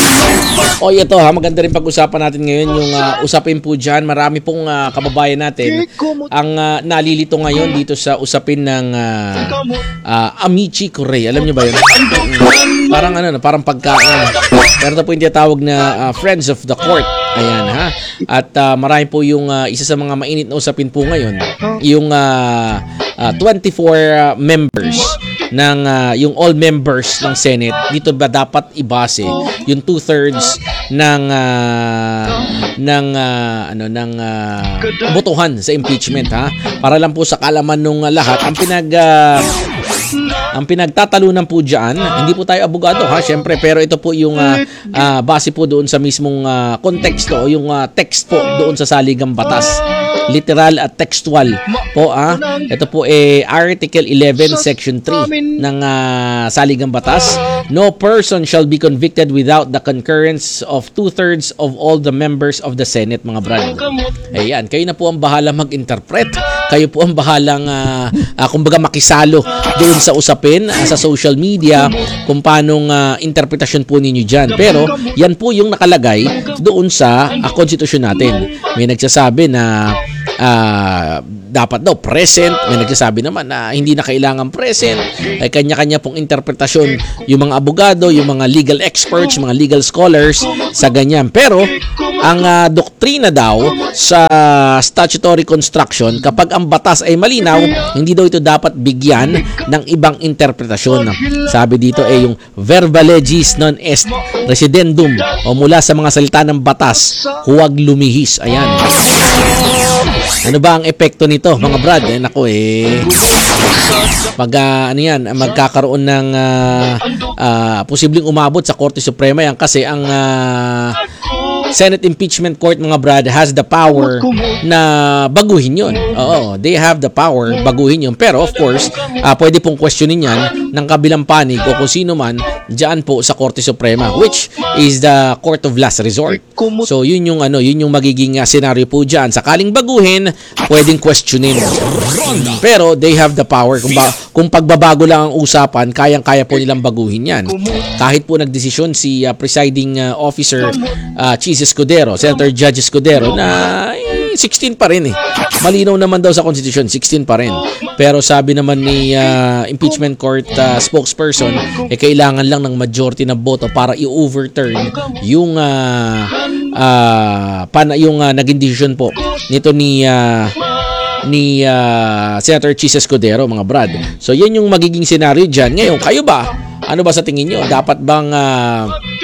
O ito ha, maganda rin pag-usapan natin ngayon yung uh, usapin po dyan. Marami pong uh, kababayan natin ang uh, nalilito ngayon dito sa usapin ng uh, uh, Amici Correa. Alam niyo ba yun? Parang ano, parang pagkain. Pero ito po yung tinatawag na uh, Friends of the Court. Ayan ha. At uh, marami po yung uh, isa sa mga mainit na usapin po ngayon. Yung uh, uh, twenty-four uh, members ng uh, yung all members ng Senate. Dito ba dapat ibase yung two-thirds ng uh, ng uh, ano ng uh, botohan sa impeachment ha. Para lang po sa kalaman ng uh, lahat ang pinag uh, Ang pinagtatalunan po dyan, hindi po tayo abogado ha, syempre, pero ito po yung uh, uh, base po doon sa mismong uh, konteksto o yung uh, text po doon sa saligang batas. Literal at textual po ah. Ito po eh Article eleven Section three ng uh, saligang batas. No person shall be convicted without the concurrence of two-thirds of all the members of the Senate, mga brad. Ayan, kayo na po ang bahala mag-interpret. Kayo po ang bahalang uh, uh, kumbaga makisalo doon sa usapin uh, sa social media kung paanong uh, interpretasyon po ninyo dyan. Pero yan po yung nakalagay doon sa uh, konstitusyon natin. May nagsasabi na uh, dapat daw present, may nagsasabi naman na hindi na kailangan present, ay kanya-kanya pong interpretasyon yung mga abogado, yung mga legal experts, mga legal scholars sa ganyan. Pero ang uh, doktrina daw sa statutory construction, kapag ang batas ay malinaw, hindi daw ito dapat bigyan ng ibang interpretasyon. Sabi dito ay yung verba legis non est residendum o mula sa mga salita ng batas, huwag lumihis. Ayan. Ano ba ang epekto nito, mga brad? Eh, naku eh. Mag, uh, ano yan, magkakaroon ng uh, uh, posibleng umabot sa Korte Suprema yan kasi ang uh, Senate Impeachment Court, mga brad, has the power na baguhin yun. Oo, they have the power baguhin yun. Pero of course, uh, pwede pong questionin yan ng kabilang panig o kung sino man dyan po sa Korte Suprema, which is the court of last resort. So yun yung ano, yun yung magiging uh, scenario po dyan. Sakaling baguhin, pwedeng questionin. Pero they have the power. Kung, ba, kung pagbabago lang ang usapan, kayang-kaya po nilang baguhin yan. Kahit po nagdesisyon si uh, presiding uh, officer uh, Chis Escudero, Senator Judge Escudero, na eh, sixteen pa rin eh. Malinaw naman daw sa Constitution, sixteen pa rin. Pero sabi naman ni uh, impeachment court uh, spokesperson, eh kailangan lang ng majority na boto para i-overturn yung uh, uh, pana, yung uh, naging decision po nito ni uh, ni uh, Senator Chis Escudero, mga brad. So yan yung magiging scenario dyan. Ngayon, kayo ba? Ano ba sa tingin nyo? Dapat bang uh,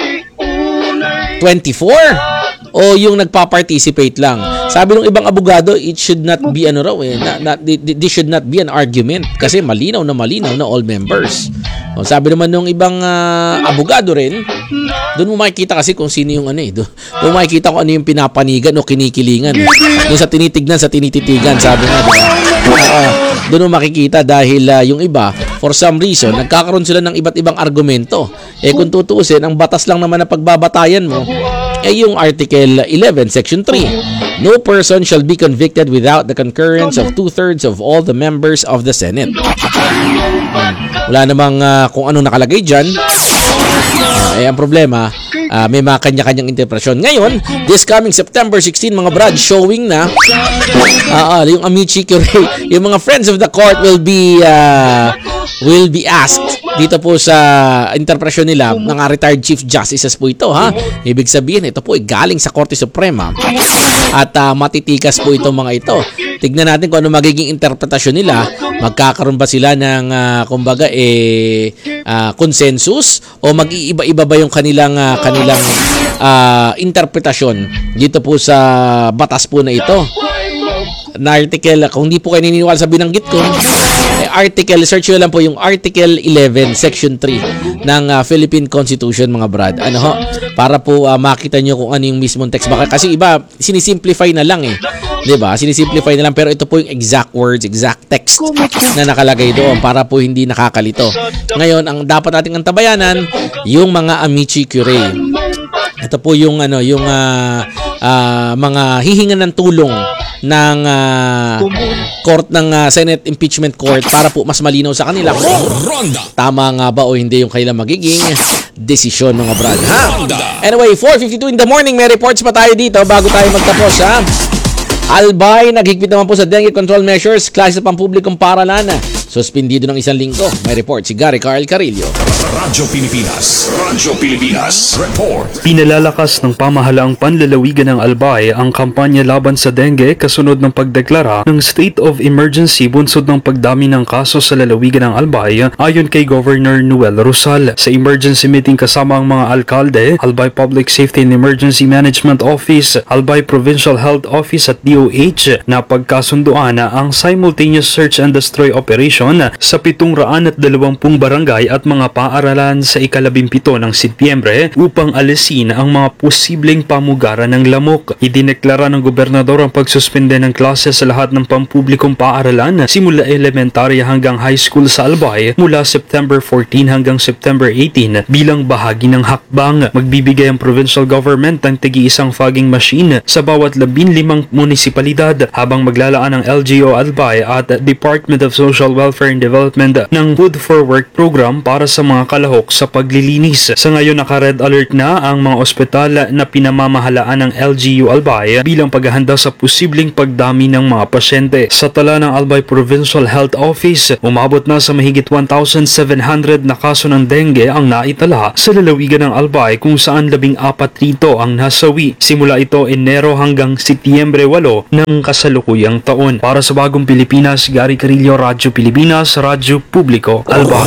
twenty-four o yung nagpa-participate lang? Sabi ng ibang abogado, it should not be ano raw eh, not, not, this should not be an argument kasi malinaw na malinaw na all members. O, sabi naman ng ibang uh, abogado rin, doon mo makikita kasi kung sino yung ano eh, doon, doon mo makikita kung ano yung pinapanigan o kinikilingan. Doon sa tinitignan, sa tinititigan, sabi nga, diba? Uh, doon mo makikita dahil uh, yung iba, for some reason, nagkakaroon sila ng iba't ibang argumento. Eh kung tutuusin, ang batas lang naman na pagbabatayan mo, eh yung Article eleven, Section three. No person shall be convicted without the concurrence of two-thirds of all the members of the Senate. Hmm. Wala namang uh, kung ano nakalagay dyan. Uh, eh ang problema, uh, may mga kanya-kanyang interpretasyon. Ngayon, this coming September sixteenth, mga brad, showing na uh, uh, yung amici curiae, yung mga friends of the court will be uh, will be asked dito po sa interpretasyon nila ng retired Chief Justices po ito, ha? Ibig sabihin, ito po ay galing sa Korte Suprema at uh, matitikas po itong mga ito. Tignan natin kung ano magiging interpretasyon nila. Magkakaroon ba sila ng uh, kumbaga eh uh, consensus o mag-iiba-iba ba yung kanilang uh, kanilang uh, interpretasyon dito po sa batas po na ito? Na article, kung hindi po kayo naniniwala sa binanggit ko, eh, article, search nyo lang po yung Article eleven, Section three ng uh, Philippine Constitution, mga brad. Ano ho? Para po uh, makita nyo kung ano yung mismong text. Baka, kasi iba, sinisimplify na lang eh. Diba? Sinisimplify na lang, pero ito po yung exact words, exact text na nakalagay doon para po hindi nakakalito. Ngayon, ang dapat nating antabayanan, yung mga amici curiae. Ito po yung ano, yung uh, uh, mga hihingan ng tulong ng uh, court ng uh, Senate Impeachment Court para po mas malinaw sa kanila kung tama nga ba o hindi yung kailang magiging desisyon, mga brad. Ha? Anyway, four fifty-two in the morning, may reports pa tayo dito bago tayo magtapos, ha? Albay, naghigpit naman po sa dengue control measures, klase sa pampublikong paralan. Suspindido ng isang linggo. May report si Gary Carl Carillo. Radyo Pilipinas. Radyo Pilipinas. Report. Pinalalakas ng pamahalaang panlalawigan ng Albay ang kampanya laban sa dengue kasunod ng pagdeklara ng state of emergency bunsod ng pagdami ng kaso sa lalawigan ng Albay ayon kay Governor Noel Rosal. Sa emergency meeting kasama ang mga alkalde, Albay Public Safety and Emergency Management Office, Albay Provincial Health Office at D O H na pagkasunduan na ang simultaneous search and destroy operation vaccination sa pitong raan at dalawampung barangay at mga paaralan sa ikalabimpito ng Setyembre upang alisin ang mga posibleng pamugaran ng lamok. Idineklara ng gobernador ang pagsuspende ng klase sa lahat ng pampublikong paaralan simula elementarya hanggang high school sa Albay mula September fourteen hanggang September eighteen bilang bahagi ng hakbang. Magbibigay ang provincial government ng tigi-isang fogging machine sa bawat labing limang munisipalidad habang maglalaan ng L G O Albay at Department of Social Welfare and Development ng Food for Work program para sa mga kalahok sa paglilinis. Sa ngayon naka-red alert na ang mga ospital na pinamamahalaan ng L G U Albay bilang paghahanda sa posibleng pagdami ng mga pasyente. Sa tala ng Albay Provincial Health Office, umabot na sa mahigit one thousand seven hundred na kaso ng dengue ang naitala sa lalawigan ng Albay kung saan labing apat rito ang nasawi. Simula ito Enero hanggang Setyembre eight ng kasalukuyang taon. Para sa Bagong Pilipinas, Gary Carillo, Radyo Pilipinas, Radyo Publiko, Albay.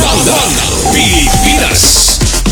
Pilipinas.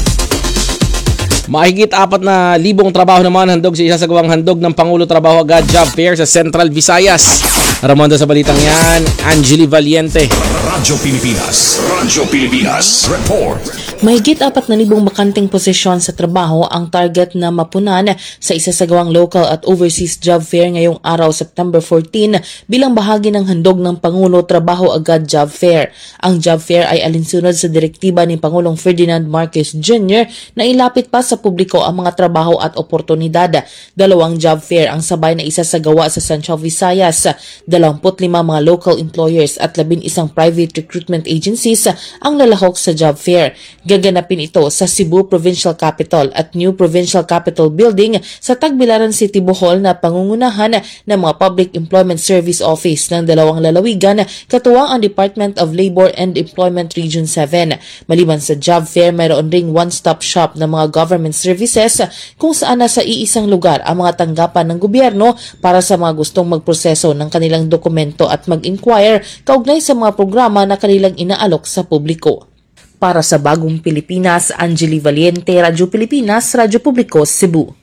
Mahigit apat na libong trabaho naman handog sa isa sa gawang handog ng Pangulo Trabaho Agad Job Fair sa Central Visayas. Ramonda sa balitang yan, Angeli Valiente. Radyo Pilipinas. Radyo Pilipinas. Report. Mahigit apat na libong bakanteng posisyon sa trabaho ang target na mapunan sa isasagawang local at overseas job fair ngayong araw September fourteen bilang bahagi ng handog ng Pangulo Trabaho Agad Job Fair. Ang job fair ay alinsunod sa direktiba ni Pangulong Ferdinand Marcos Junior na ilapit pa sa publiko ang mga trabaho at oportunidad. Dalawang job fair ang sabay na isasagawa sa Central Visayas. dalawampu't lima mga local employers at labing isang private recruitment agencies ang lalahok sa job fair. Gaganapin ito sa Cebu Provincial Capital at New Provincial Capital Building sa Tagbilaran City, Bohol na pangungunahan ng mga Public Employment Service Office ng dalawang lalawigan katuwang ang Department of Labor and Employment Region seven. Maliban sa job fair, mayroon ring one-stop shop ng mga government services kung saan nasa iisang lugar ang mga tanggapan ng gobyerno para sa mga gustong magproseso ng kanilang dokumento at mag-inquire kaugnay sa mga programa na kanilang inaalok sa publiko. Para sa Bagong Pilipinas, Angeli Valiente, Radyo Pilipinas, Radyo Publiko, Cebu.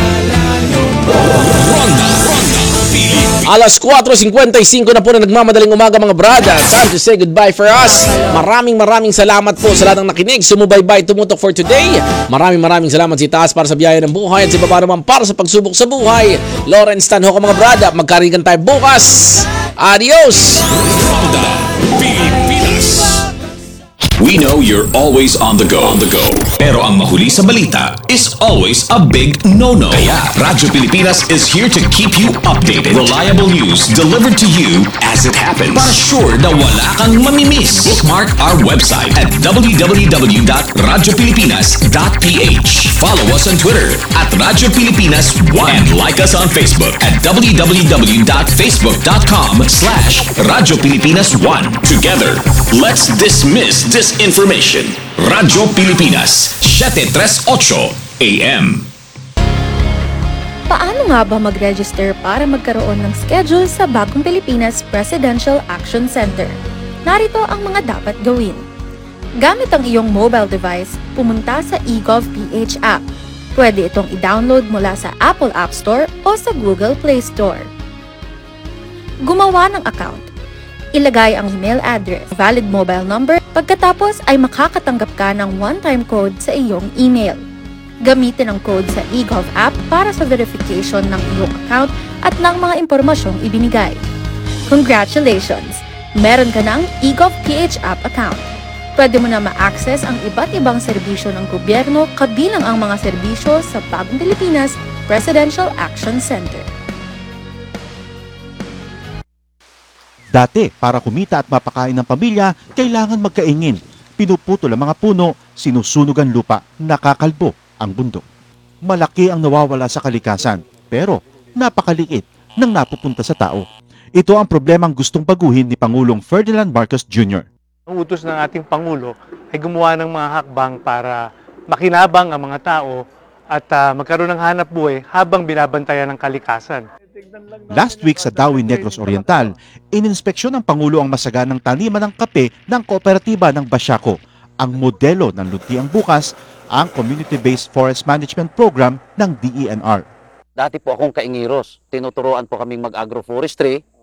Alas four fifty-five na po na nagmamadaling umaga mga brada. Time to say goodbye for us. Maraming maraming salamat po sa lahat ng nakinig. Sumubaybay, tumutok for today. Maraming maraming salamat si Taas para sa biyaya ng buhay at si Baba naman para sa pagsubok sa buhay. Lawrence Tanhoco mga brada. Magkarigan tayo bukas. Adios! We know you're always on the go. On the go. Pero ang mahuli sa balita is always a big no-no. Kaya Radyo Pilipinas is here to keep you updated. Reliable news delivered to you as it happens. Para sure na wala kang mamimiss. Bookmark our website at w w w dot radyo pilipinas dot p h. Follow us on Twitter at Radyo Pilipinas one and like us on Facebook at w w w dot facebook dot com slash Radyo Pilipinas one. Together, let's dismiss this information. Radyo Pilipinas, seven thirty-eight A M. Paano nga ba mag-register para magkaroon ng schedule sa Bagong Pilipinas Presidential Action Center? Narito ang mga dapat gawin. Gamit ang iyong mobile device, pumunta sa eGovPH app. Pwede itong i-download mula sa Apple App Store o sa Google Play Store. Gumawa ng account. Ilagay ang email address, valid mobile number, pagkatapos ay makakatanggap ka ng one-time code sa iyong email. Gamitin ang code sa eGov app para sa verification ng iyong account at ng mga impormasyong ibinigay. Congratulations! Meron ka ng eGovPH app account. Pwede mo na ma-access ang iba't ibang serbisyo ng gobyerno kabilang ang mga serbisyo sa Bagong Pilipinas Presidential Action Center. Dati, para kumita at mapakain ng pamilya, kailangan magkaingin. Pinuputol ang mga puno, sinusunog ang lupa, nakakalbo ang bundok. Malaki ang nawawala sa kalikasan, pero napakaliit nang napupunta sa tao. Ito ang problemang gustong baguhin ni Pangulong Ferdinand Marcos Junior Ang utos ng ating Pangulo ay gumawa ng mga hakbang para makinabang ang mga tao at uh, magkaroon ng hanap buhay habang binabantayan ng kalikasan. Last week sa Dawi Negros Oriental, ininspeksyon ng Pangulo ang masaganang taniman ng kape ng kooperatiba ng Basyaco. Ang modelo ng Luntiang Bukas, ang Community-Based Forest Management Program ng D E N R. Dati po akong kaingiros. Tinuturoan po kaming mag-agroforestry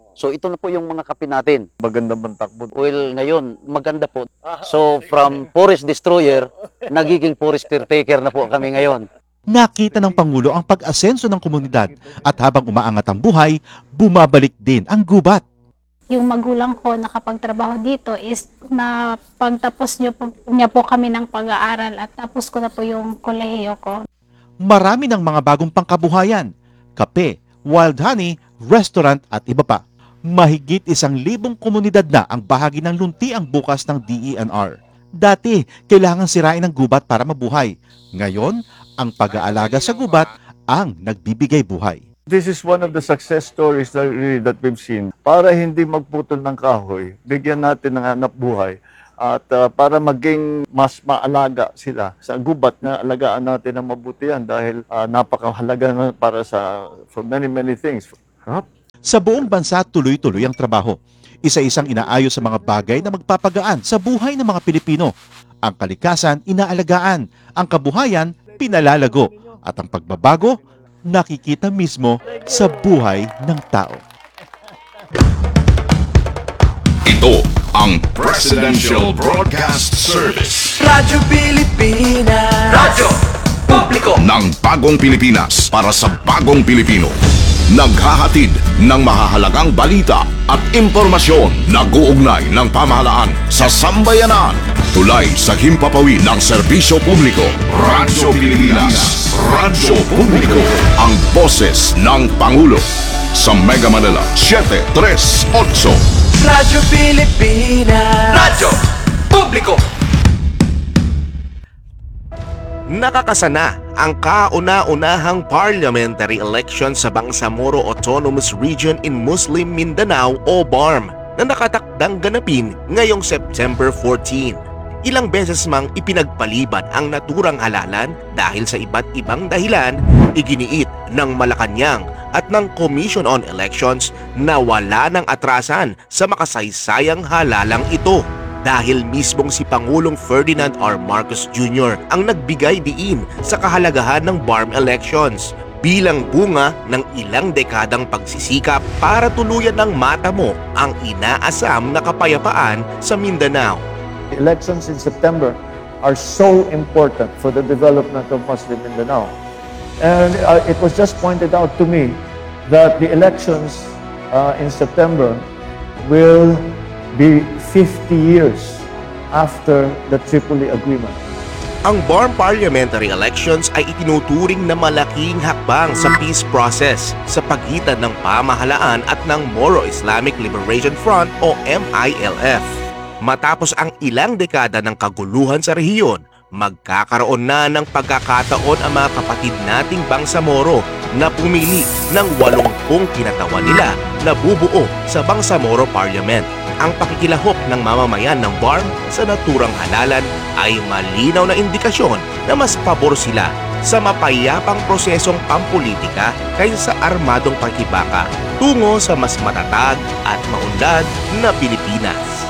So ito na po yung mga kape natin. Maganda bang takbo? Well, ngayon, maganda po. So from forest destroyer, nagiging forest caretaker na po kami ngayon. Nakita ng Pangulo ang pag-asenso ng komunidad at habang umaangat ang buhay, bumabalik din ang gubat. Yung magulang ko nakapagtrabaho dito is na pagtapos niyo po, niya po kami ng pag-aaral at tapos ko na po yung kolehiyo ko. Marami ng mga bagong pangkabuhayan, kape, wild honey, restaurant at iba pa. Mahigit isang libong komunidad na ang bahagi ng luntiang bukas ng D E N R. Dati, kailangan sirain ang gubat para mabuhay. Ngayon, ang pag-aalaga sa gubat ang nagbibigay buhay. This is one of the success stories that, really, that we've seen. Para hindi magputol ng kahoy, bigyan natin ng hanap buhay. At uh, para maging mas maalaga sila sa gubat na alagaan natin ng mabuti yan dahil uh, napakahalaga na para sa for many, many things. Huh? Sa buong bansa, tuloy-tuloy ang trabaho. Isa-isang inaayos sa mga bagay na magpapagaan sa buhay ng mga Pilipino. Ang kalikasan, inaalagaan. Ang kabuhayan, pinalalago. At ang pagbabago, nakikita mismo sa buhay ng tao. Ito ang Presidential Broadcast Service. Radyo Pilipinas. Radyo Publiko Ng bagong Pilipinas para sa bagong Pilipino. Naghahatid ng mahahalagang balita at impormasyon na guugnay ng pamahalaan sa sambayanan. Tulay sa himpapawid ng serbisyo publiko. Radyo Pilipinas. Radyo Publiko. Ang boses ng Pangulo. Sa Mega Manila, seven three eight. Radyo Pilipinas. Radyo Publiko. Nakakasana ang kauna-unahang parliamentary election sa Bangsamoro Autonomous Region in Muslim Mindanao o B A R M na nakatakdang ganapin ngayong September fourteen. Ilang beses mang ipinagpaliban ang naturang halalan dahil sa iba't ibang dahilan, iginiit ng Malacanang at ng Commission on Elections na wala ng atrasan sa makasaysayang halalang ito. Dahil mismong si Pangulong Ferdinand R. Marcos Junior ang nagbigay diin sa kahalagahan ng B A R M elections bilang bunga ng ilang dekadang pagsisikap para tuluyan ng matamo ang inaasam na kapayapaan sa Mindanao. The elections in September are so important for the development of Muslim Mindanao. And uh, it was just pointed out to me that the elections uh, in September will be fifty years after the Tripoli Agreement. Ang B A R M parliamentary elections ay itinuturing na malaking hakbang sa peace process sa pagitan ng pamahalaan at ng Moro Islamic Liberation Front o M I L F. Matapos ang ilang dekada ng kaguluhan sa rehiyon, magkakaroon na ng pagkakataon ang mga kapatid nating Bangsamoro na pumili ng walumpung kinatawan nila na bubuo sa Bangsamoro Parliament. Ang pakikilahok ng mamamayan ng B A R M sa naturang halalan ay malinaw na indikasyon na mas pabor sila sa mapayapang prosesong pampolitika kaysa sa armadong pakibaka tungo sa mas matatag at maunlad na Pilipinas.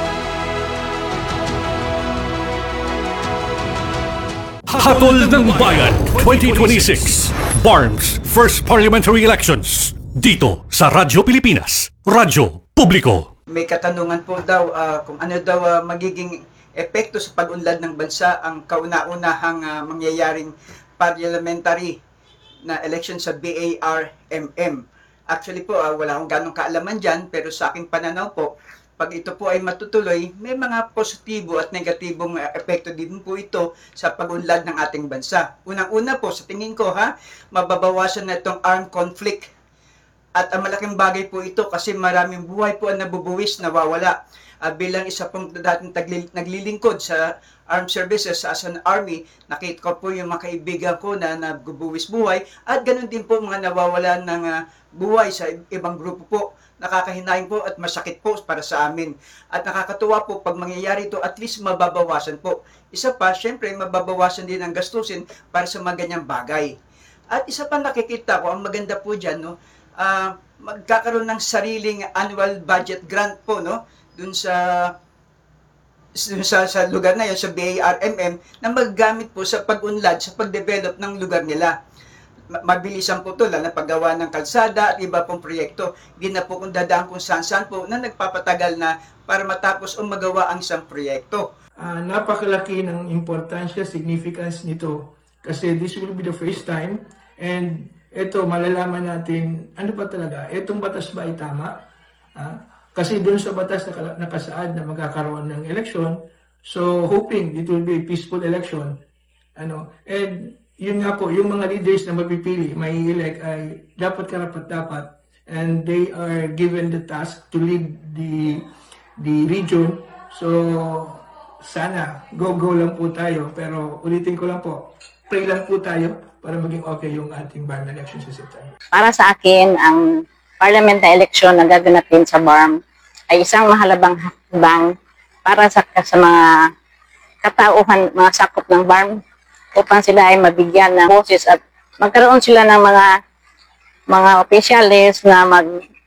Hatol ng Bayan twenty twenty-six B A R M's First Parliamentary Elections dito sa Radyo Pilipinas, Radyo Publiko. May katanungan po daw uh, kung ano daw uh, magiging epekto sa pag-unlad ng bansa ang kauna-unahang uh, mangyayaring parliamentary na election sa B A R M M. Actually po, uh, wala akong ganong kaalaman dyan, pero sa aking pananaw po, pag ito po ay matutuloy, may mga positibo at negatibong uh, epekto din po ito sa pag-unlad ng ating bansa. Unang-una po, sa tingin ko ha, mababawasan na itong armed conflict. At ang malaking bagay po ito kasi maraming buhay po ang nabubuwis, nawawala. Uh, bilang isa pong dating tagli- naglilingkod sa armed services as an army, nakita ko po yung mga kaibigan ko na nabubuwis buhay at ganun din po mga nawawala ng uh, buhay sa ibang grupo po. Nakakahinayang po at masakit po para sa amin. At nakakatuwa po pag mangyayari ito, at least mababawasan po. Isa pa, syempre mababawasan din ang gastusin para sa mga ganyang bagay. At isa pa nakikita ko, ang maganda po dyan, no, uh, magkakaroon ng sariling annual budget grant po, no, dun sa sa, sa lugar na yun, sa B A R M M, na maggamit po sa pag-unlad, sa pag-develop ng lugar nila. ma- mabilisan po ito, lalo na paggawa ng kalsada at iba pong proyekto. Hindi na po kung dadaan kung saan-saan po na nagpapatagal na para matapos o magawa ang isang proyekto. Uh, napakalaki ng importansya, significance nito kasi this will be the first time and ito malalaman natin ano ba talaga, itong batas ba ay tama? Uh, kasi doon sa batas na nakasaad na magkakaroon ng election, so hoping it will be a peaceful election. Ano, and yun nga po, yung mga leaders na mapipili, may elect ay dapat karapat-dapat and they are given the task to lead the the region. So sana go-go lang po tayo, pero ulitin ko lang po, pray lang po tayo para maging okay yung ating B A R M election sa September. Para sa akin, ang parliament na election na gaganapin sa B A R M ay isang mahalabang hakbang para sa, sa mga katauhan, mga sakop ng B A R M upang sila ay mabigyan ng boses at magkaroon sila ng mga mga opisyalis na mag